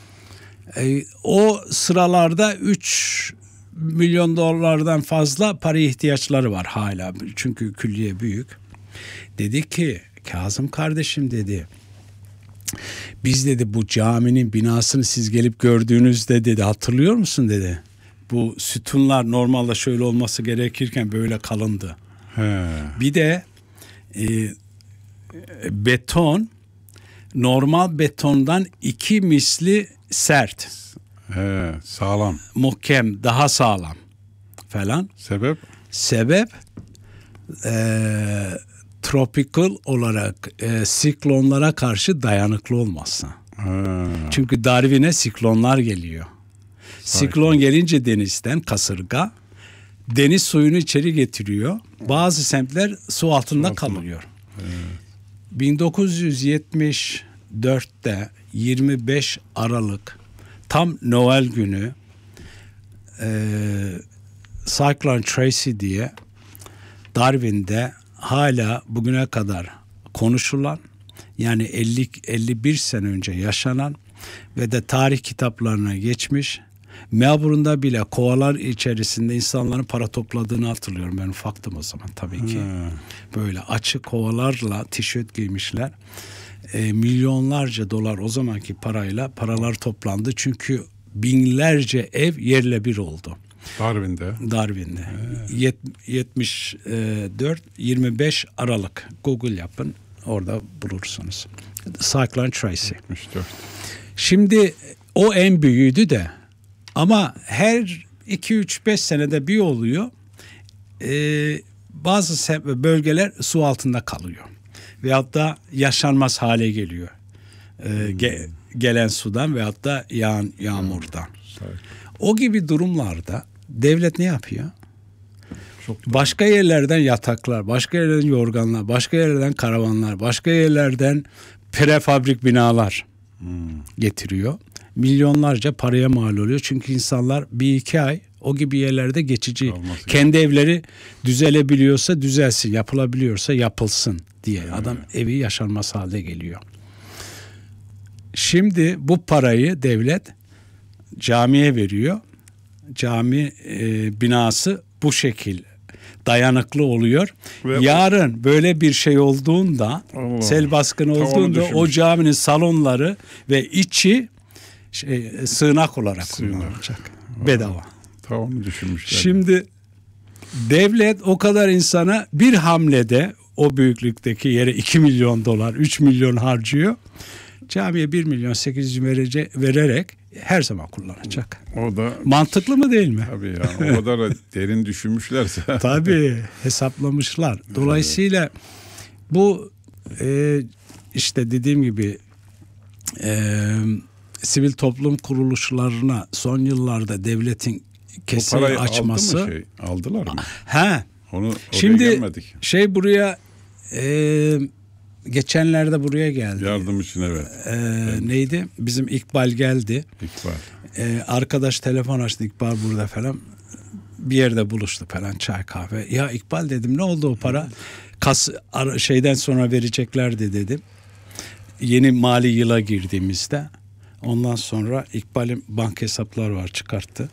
E, o sıralarda üç milyon dolardan fazla para ihtiyaçları var hala. Çünkü külliye büyük. Dedi ki Kazım kardeşim dedi, biz dedi bu caminin binasını siz gelip gördüğünüzde dedi, hatırlıyor musun dedi. Bu sütunlar normalde şöyle olması gerekirken böyle kalındı. He. Bir de e, beton normal betondan iki misli sert. He, sağlam. Muhkem, daha sağlam falan. Sebep? Sebep e, tropical olarak e, siklonlara karşı dayanıklı olması. He. Çünkü Darwin'e siklonlar geliyor. Sakin. Siklon gelince denizden kasırga deniz suyunu içeri getiriyor. Bazı semtler su altında, su altında. kalıyor. He. bin dokuz yüz yetmiş dörtte yirmi beş Aralık tam Noel günü e, Cyclone Tracy diye Darwin'de hala bugüne kadar konuşulan, yani elli elli bir sene önce yaşanan ve de tarih kitaplarına geçmiş, Melbourne'da bile kovalar içerisinde insanların para topladığını hatırlıyorum. Ben ufaktım o zaman tabii ki. Hmm. Böyle açık kovalarla tişört giymişler. E, milyonlarca dolar o zamanki parayla paralar toplandı. Çünkü binlerce ev yerle bir oldu. Darwin'de. Darwin'de. Yet, yetmiş dört yirmi beş Aralık. Google yapın. Orada bulursunuz. Cyclone Tracy. yetmiş dört. Şimdi o en büyüğüydü de. Ama her iki üç beş senede bir oluyor. Ee, bazı bölgeler su altında kalıyor. Veyahut da yaşanmaz hale geliyor. Ee, ge- gelen sudan veyahut da yağan yağmurdan. O gibi durumlarda devlet ne yapıyor? Çok başka yerlerden yataklar, başka yerlerden yorganlar, başka yerlerden karavanlar, başka yerlerden prefabrik binalar hmm. getiriyor. Milyonlarca paraya mal oluyor. Çünkü insanlar bir iki ay o gibi yerlerde geçici. Olması kendi yani. Evleri düzelebiliyorsa düzelsin, yapılabiliyorsa yapılsın diye. Evet. Adam evi yaşanmaz halde geliyor. Şimdi bu parayı devlet camiye veriyor. Cami e, binası bu şekil dayanıklı oluyor. Ve yarın böyle bir şey olduğunda, Allah, sel baskını olduğunda o caminin salonları ve içi şey, sığınak olarak sığınak. kullanılacak. Bedava. Tamam, düşünmüşler. Şimdi devlet o kadar insana bir hamlede o büyüklükteki yere iki milyon dolar, üç milyon harcıyor. Camiye bir milyon sekiz yüz verece, vererek her zaman kullanacak. O da mantıklı mı değil mi? Tabii yani o kadar derin düşünmüşlerse. Tabii hesaplamışlar. Dolayısıyla evet. bu e, işte dediğim gibi e, sivil toplum kuruluşlarına son yıllarda devletin kesin açması. Aldı mı şey? Aldılar mı? Ha. Onu şimdi gelmedik. Şey buraya e, geçenlerde buraya geldi. Yardım için evet. E, evet. Neydi? Bizim İkbal geldi. İkbal. E, arkadaş telefon açtı, İkbal burada falan. Bir yerde buluştuk falan, çay kahve. Ya İkbal dedim, ne oldu o para? Kas şeyden sonra vereceklerdi dedim. Yeni mali yıla girdiğimizde. Ondan sonra İkbal'in banka hesapları var, çıkarttı.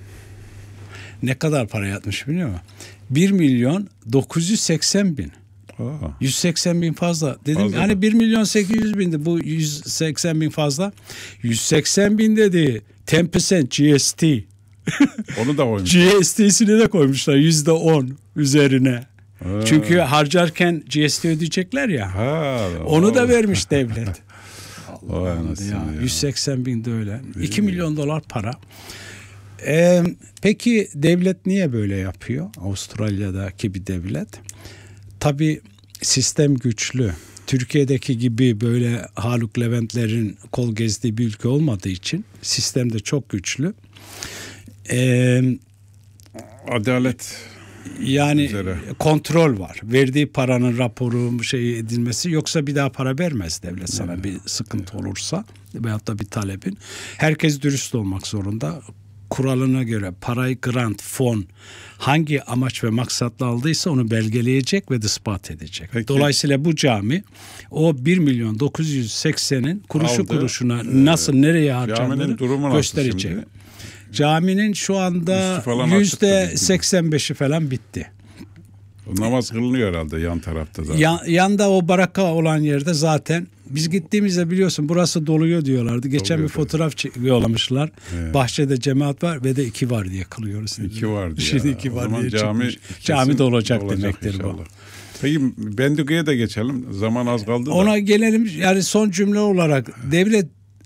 Ne kadar para yatmış biliyor musun? bir milyon dokuz yüz seksen bin. Aa. yüz seksen bin fazla. Dedim fazla hani bir milyon sekiz yüz bindi, bu yüz seksen bin fazla. yüz seksen bin dedi. on percent G S T. Onu da koymuşlar. G S T'sini de koymuşlar yüzde on üzerine. Ha. Çünkü harcarken G S T ödeyecekler ya. Ha, onu o. da vermiş devlet. Allah ya, ya. yüz seksen bin de öyle. iki milyon dolar para. Ee, peki devlet niye böyle yapıyor? Avustralya'daki bir devlet. Tabii sistem güçlü. Türkiye'deki gibi böyle Haluk Leventlerin kol gezdiği bir ülke olmadığı için sistem de çok güçlü. Ee, Adalet yani üzere. Kontrol var. Verdiği paranın raporu şey edilmesi, yoksa bir daha para vermez devlet sana evet. bir sıkıntı olursa veyahut da bir talebin. Herkes dürüst olmak zorunda. Kuralına göre parayı grant, fon hangi amaç ve maksatla aldıysa onu belgeleyecek ve ispat edecek. Peki. Dolayısıyla bu cami o bir milyon dokuz yüz seksenin kuruşu aldı. Kuruşuna nasıl ee, nereye harcandığını gösterecek. Caminin şu anda yüzde seksen beşi falan bitti. Namaz kılınıyor herhalde yan tarafta zaten. Yan, yanda o baraka olan yerde zaten biz gittiğimizde biliyorsun burası doluyor diyorlardı. Geçen doluyor bir fotoğraf yollamışlar. Evet. Bahçede cemaat var ve de iki var diye kılıyoruz. İki var diye. Şimdi iki var diye cami, cami de olacak, olacak demektir inşallah. Bu. Peki Benduga'ya da geçelim. Zaman az kaldı da. Ona gelelim. Yani son cümle olarak devlet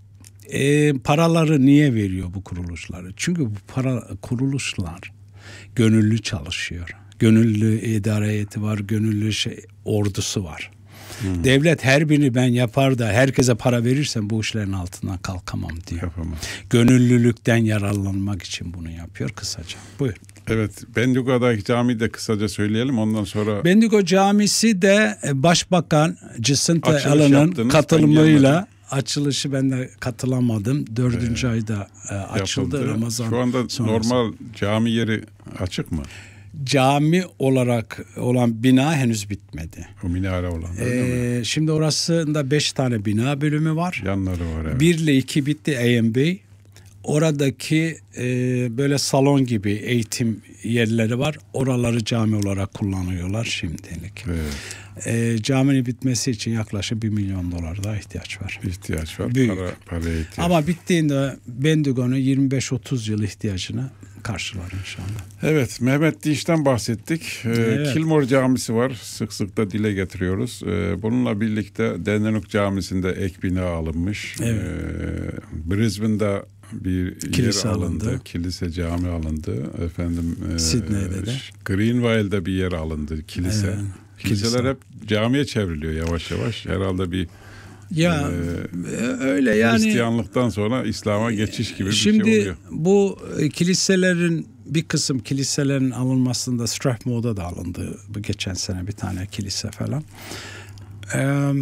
e, paraları niye veriyor bu kuruluşları? Çünkü bu para kuruluşlar gönüllü çalışıyor. Gönüllü idare heyeti var, gönüllü şey ordusu var. Hmm. Devlet her birini ben yapar da herkese para verirsem bu işlerin altından kalkamam diyor. Yapamam. Gönüllülükten yararlanmak için bunu yapıyor kısaca. Buyur. Evet, Benduga'daki camiyi de kısaca söyleyelim, ondan sonra. Bendigo Camisi de Başbakan Jacinta Ardern'ın katılımıyla açılışı ben de katılamadım. Dördüncü ee, ayda e, açıldı yapıldı. Ramazan. Şu anda sonrası. Normal cami yeri açık mı? Cami olarak olan bina henüz bitmedi. O minare olan. Ee, şimdi orasında beş tane bina bölümü var. Yanları var evet. Bir ile iki bitti A M B. Oradaki e, böyle salon gibi eğitim yerleri var. Oraları cami olarak kullanıyorlar şimdilik. Evet. E, caminin bitmesi için yaklaşık bir milyon dolar daha ihtiyaç var. İhtiyaç var. Büyük. Para, paraya ihtiyaç. Ama bittiğinde Bendigo'nun yirmi beş otuz yıl ihtiyacını karşılar inşallah. Evet, Mehmet Dinç'ten bahsettik. Evet. Ee, Kilmore Camisi var. Sık sık da dile getiriyoruz. Ee, bununla birlikte Dandenong Camii'sinde ek bina alınmış. Evet. Ee, Brisbane'da bir kilise yer alındı. alındı. Kilise cami alındı. Efendim e, Sydney'de de. Greenville'da bir yer alındı. Kilise. Evet. Kiliseler kilise. Hep camiye çevriliyor yavaş yavaş. Herhalde bir ya e, öyle yani Hristiyanlıktan sonra İslam'a geçiş gibi bir şimdi şey oluyor. Şimdi bu kiliselerin bir kısım kiliselerin alınmasında Strathmore'da da alındı. Bu geçen sene bir tane kilise falan. Ee,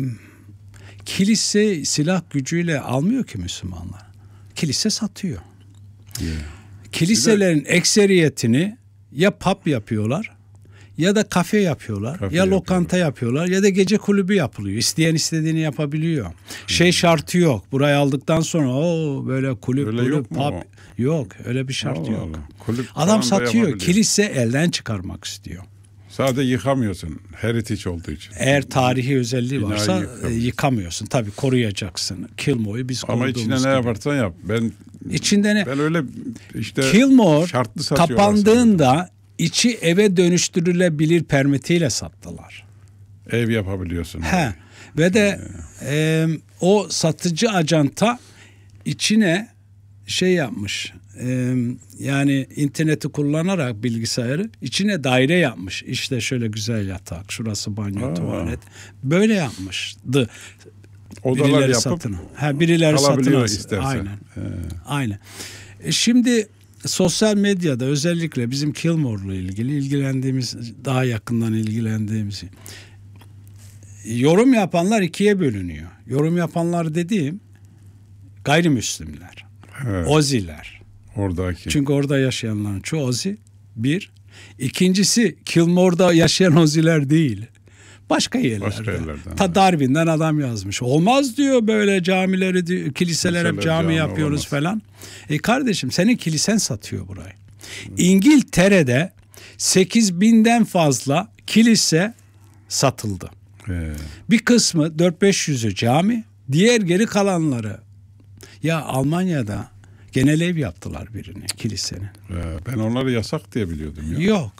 kilise silah gücüyle almıyor ki Müslümanlar. Kilise satıyor. Yeah. Kiliselerin de ekseriyetini ya pub yapıyorlar ya da kafe yapıyorlar, kafe ya lokanta yapıyorlar. yapıyorlar ya da gece kulübü yapılıyor. İsteyen istediğini yapabiliyor. Hmm. Şey şartı yok. Burayı aldıktan sonra o böyle kulüp, öyle kulüp, yok pub yok. Öyle bir şart Allah yok. Kulüp adam satıyor. Kilise elden çıkarmak istiyor. Sadece yıkamıyorsun. Heritage olduğu için. Eğer tarihi özelliği Binayı varsa yıkamıyorsun. yıkamıyorsun. Tabii koruyacaksın. Kilmore'yu biz koruduğumuz gibi. Ama içine ne yaparsan yap. Ben İçinde ne? Ben öyle işte Kilmore kapandığında içi eve dönüştürülebilir permitiyle sattılar. Ev yapabiliyorsun. He. Ve de ee. e, o satıcı acanta içine şey yapmış. E, yani interneti kullanarak bilgisayarı içine daire yapmış. İşte şöyle güzel yatak, şurası banyo, Aa. tuvalet. Böyle yapmıştı. Odalar birileri yapıp satın. Ha, birileri satın alsın. Aynen. He. Aynen. E şimdi sosyal medyada özellikle bizim Kilmore'la ilgili ilgilendiğimiz, daha yakından ilgilendiğimiz yorum yapanlar ikiye bölünüyor. Yorum yapanlar dediğim gayrimüslimler. Evet. Oziler. Oradaki. Çünkü orada yaşayanların çoğu Ozi. Bir. İkincisi Kilmore'da yaşayan Oziler değil. Başka yerlerde. Başka yerlerden. Ta Darwin'den adam yazmış. Olmaz diyor böyle camileri, diyor, kiliseler hep cami, cami yapıyoruz olamaz. Falan. E kardeşim senin kilisen satıyor burayı. Hmm. İngiltere'de sekiz binden fazla kilise satıldı. He. Bir kısmı dört beş yüzü cami, diğer geri kalanları ya Almanya'da genel ev yaptılar birini kilisenin. He, ben onları yasak diye biliyordum ya. Yok.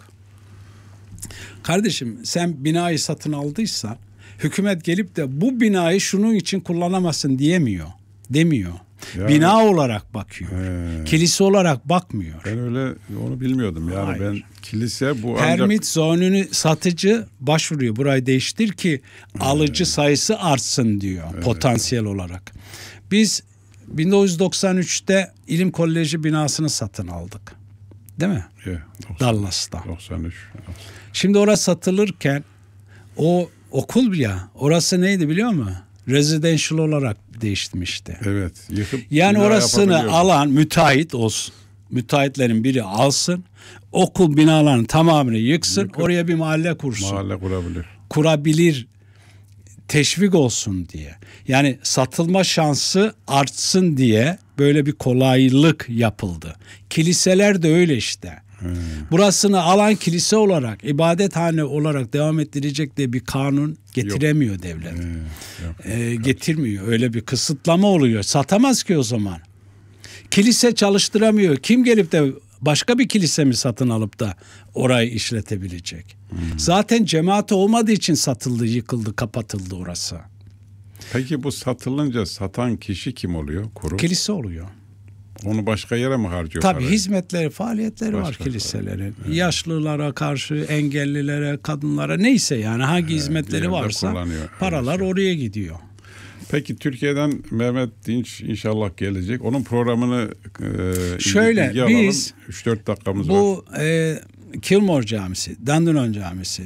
Kardeşim sen binayı satın aldıysan hükümet gelip de bu binayı şunun için kullanamazsın diyemiyor. Demiyor. Yani, bina olarak bakıyor. He. Kilise olarak bakmıyor. Ben öyle onu bilmiyordum. Yani Hayır. ben kilise bu Permit ancak... zonunu satıcı başvuruyor. Burayı değiştir ki He. alıcı sayısı artsın diyor evet. potansiyel olarak. Biz bin dokuz yüz doksan üçte İlim Koleji binasını satın aldık. Değil mi? Yeah, Dallas'ta. doksan üç. Şimdi orası satılırken o okul ya orası neydi biliyor musun? Residential olarak değiştirmişti. Evet. Yıkıp yani orasını alan müteahhit olsun. Müteahhitlerin biri alsın. Okul binalarının tamamını yıksın. Yıkıp, oraya bir mahalle kursun. Mahalle kurabilir. Kurabilir. Teşvik olsun diye. Yani satılma şansı artsın diye böyle bir kolaylık yapıldı. Kiliseler de öyle işte. Hmm. Burasını alan kilise olarak, ibadethane olarak devam ettirecek diye bir kanun getiremiyor yok. devlet. Hmm. Yok. Ee, getirmiyor. Öyle bir kısıtlama oluyor. Satamaz ki o zaman. Kilise çalıştıramıyor. Kim gelip de başka bir kilise mi satın alıp da orayı işletebilecek? Hmm. Zaten cemaat olmadığı için satıldı, yıkıldı, kapatıldı orası. Peki bu satılınca satan kişi kim oluyor? Kurum? Kilise oluyor. Onu başka yere mi harcıyor? Tabii parayı? Hizmetleri, faaliyetleri başka var kiliselerin. Evet. Yaşlılara karşı, engellilere, kadınlara neyse yani hangi evet, hizmetleri varsa paralar şey. oraya gidiyor. Peki Türkiye'den Mehmet Dinç inşallah gelecek. Onun programını e, şöyle biz üç dört dakikamız bu, var. Bu e, Kilmore Camisi, Dandenong Camisi,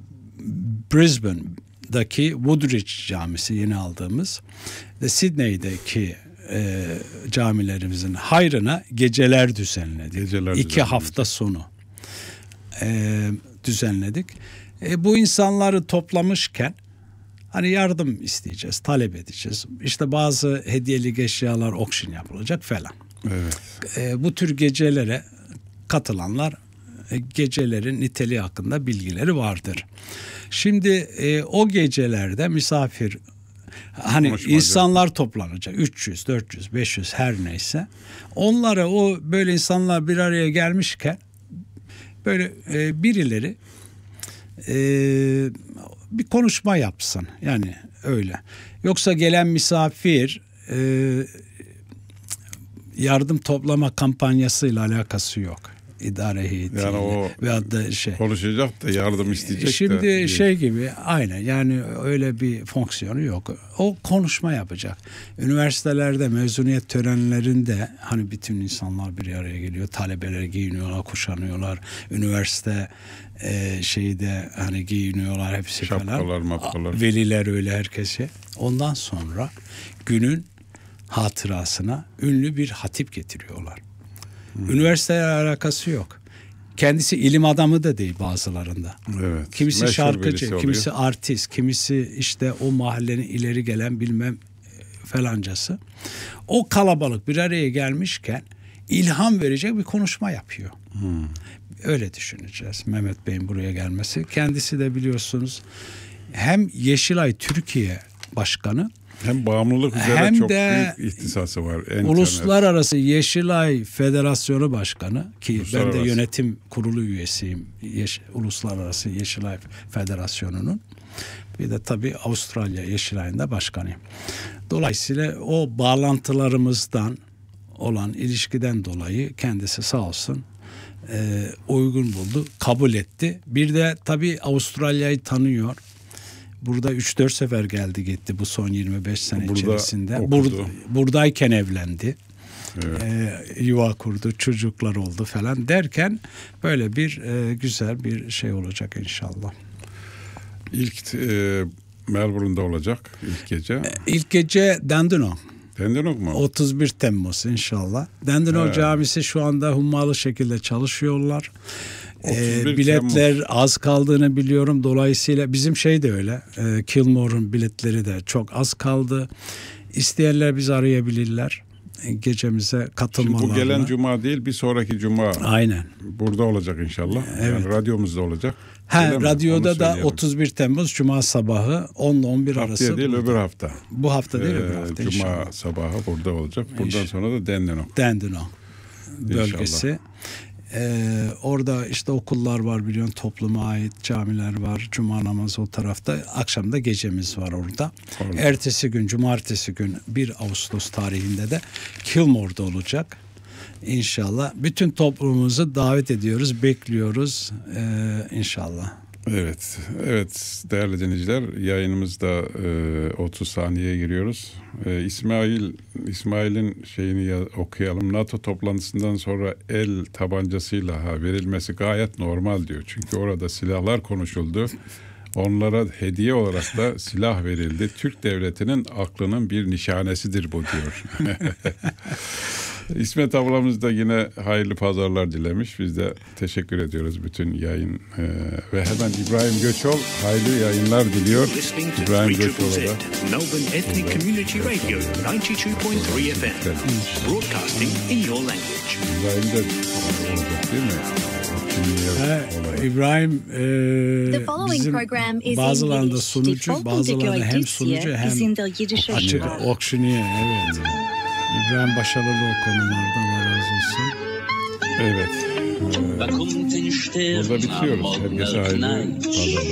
Brisbane'daki Woodridge Camisi yeni aldığımız ve Sydney'deki e, camilerimizin hayrına geceler düzenledik. Geceler İki düzenledik. hafta sonu e, düzenledik. E, bu insanları toplamışken hani yardım isteyeceğiz, talep edeceğiz. İşte bazı hediyelik eşyalar auction yapılacak falan. Evet. E, bu tür gecelere katılanlar e, gecelerin niteliği hakkında bilgileri vardır. Şimdi e, o gecelerde misafir hani Konuşmacı. insanlar toplanacak. üç yüz, dört yüz, beş yüz her neyse. Onlara o böyle insanlar bir araya gelmişken böyle e, birileri e, bir konuşma yapsın. Yani öyle. Yoksa gelen misafir e, yardım toplama kampanyasıyla alakası yok. İdare heyetiyle. Yani o veyahut da şey. konuşacak da yardım isteyecek Şimdi de. Şimdi şey gibi aynen yani öyle bir fonksiyonu yok. O konuşma yapacak. Üniversitelerde mezuniyet törenlerinde hani bütün insanlar bir araya geliyor. Talebeler giyiniyorlar, kuşanıyorlar. Üniversite e, şeyde hani giyiniyorlar hepsi Şapkalar, falan. mapkalar. Veliler öyle herkese. Ondan sonra günün hatırasına ünlü bir hatip getiriyorlar. Hmm. Üniversiteyle alakası yok. Kendisi ilim adamı da değil bazılarında. Evet. Kimisi Meşhur şarkıcı, kimisi artist, kimisi işte o mahallenin ileri gelen bilmem falancası. O kalabalık bir araya gelmişken ilham verecek bir konuşma yapıyor. Hmm. Öyle düşüneceğiz Mehmet Bey'in buraya gelmesi. Kendisi de biliyorsunuz hem Yeşilay Türkiye Başkanı hem bağımlılık üzere hem çok de büyük ihtisası var. En Uluslararası Yeşilay Federasyonu Başkanı ki ben de yönetim kurulu üyesiyim. Yeş, Uluslararası Yeşilay Federasyonu'nun. Bir de tabii Avustralya Yeşilay'ın da başkanıyım. Dolayısıyla o bağlantılarımızdan, olan ilişkiden dolayı kendisi sağ olsun e, uygun buldu, kabul etti. Bir de tabii Avustralya'yı tanıyor. Burada üç dört sefer geldi gitti bu son yirmi beş sene Burada içerisinde. okudu. Bur, buradayken evlendi. Evet. E, yuva kurdu, çocuklar oldu falan derken böyle bir e, güzel bir şey olacak inşallah. İlk e, Melbourne'da olacak ilk gece. E, ilk gece Dandenong. Dandenong mu? otuz bir Temmuz inşallah. Dandenong He. Camisi şu anda hummalı şekilde çalışıyorlar. E, biletler Temmuz. az kaldığını biliyorum. Dolayısıyla bizim şey de öyle. E, Kilmore'un biletleri de çok az kaldı. İsteyenler bizi arayabilirler. E, gecemize katılmalarına. Şimdi bu gelen cuma değil, bir sonraki cuma. Aynen. Burada olacak inşallah. Evet. Yani radyomuzda olacak. Ha, Öyle mi? radyoda Onu da söyleyelim. otuz bir Temmuz Cuma sabahı on ile on bir Haftaya arası. değil, burada. öbür hafta. Bu hafta değil, Ee, öbür hafta Cuma inşallah. sabahı burada olacak. Buradan İnşallah. sonra da Dandenong. Dandenong bölgesi. Ee, orada işte okullar var biliyorsun, topluma ait camiler var, cuma namazı o tarafta, akşam da gecemiz var orada. Orada. Ertesi gün, cumartesi gün bir Ağustos tarihinde de Kilmore'da olacak. İnşallah bütün toplumumuzu davet ediyoruz, bekliyoruz ee, inşallah. Evet, evet değerli dinleyiciler, yayınımızda e, otuz saniyeye giriyoruz. E, İsmail, İsmail'in şeyini ya, okuyalım. NATO toplantısından sonra el tabancasıyla ha, verilmesi gayet normal diyor. Çünkü orada silahlar konuşuldu. Onlara hediye olarak da silah verildi. Türk devletinin aklının bir nişanesidir bu diyor. İsmet ablamız da yine hayırlı pazarlar dilemiş. Biz de teşekkür ediyoruz bütün yayın. Ee, ve hemen İbrahim Göçol hayırlı yayınlar diliyor. İbrahim Göçol'a da. Melbourne Ethnic Community Radio ninety two point three F M. Broadcasting in your language. İbrahim de olacak değil mi? He, İbrahim e, bizim bazılarında sunucu, bazılarında hem sunucu hem açık okşuniye. Evet. İbrahim başarılı o konularda, Allah razı olsun. Evet. Ee, burada bitiriyoruz. Herkese hayırlı pazarlar.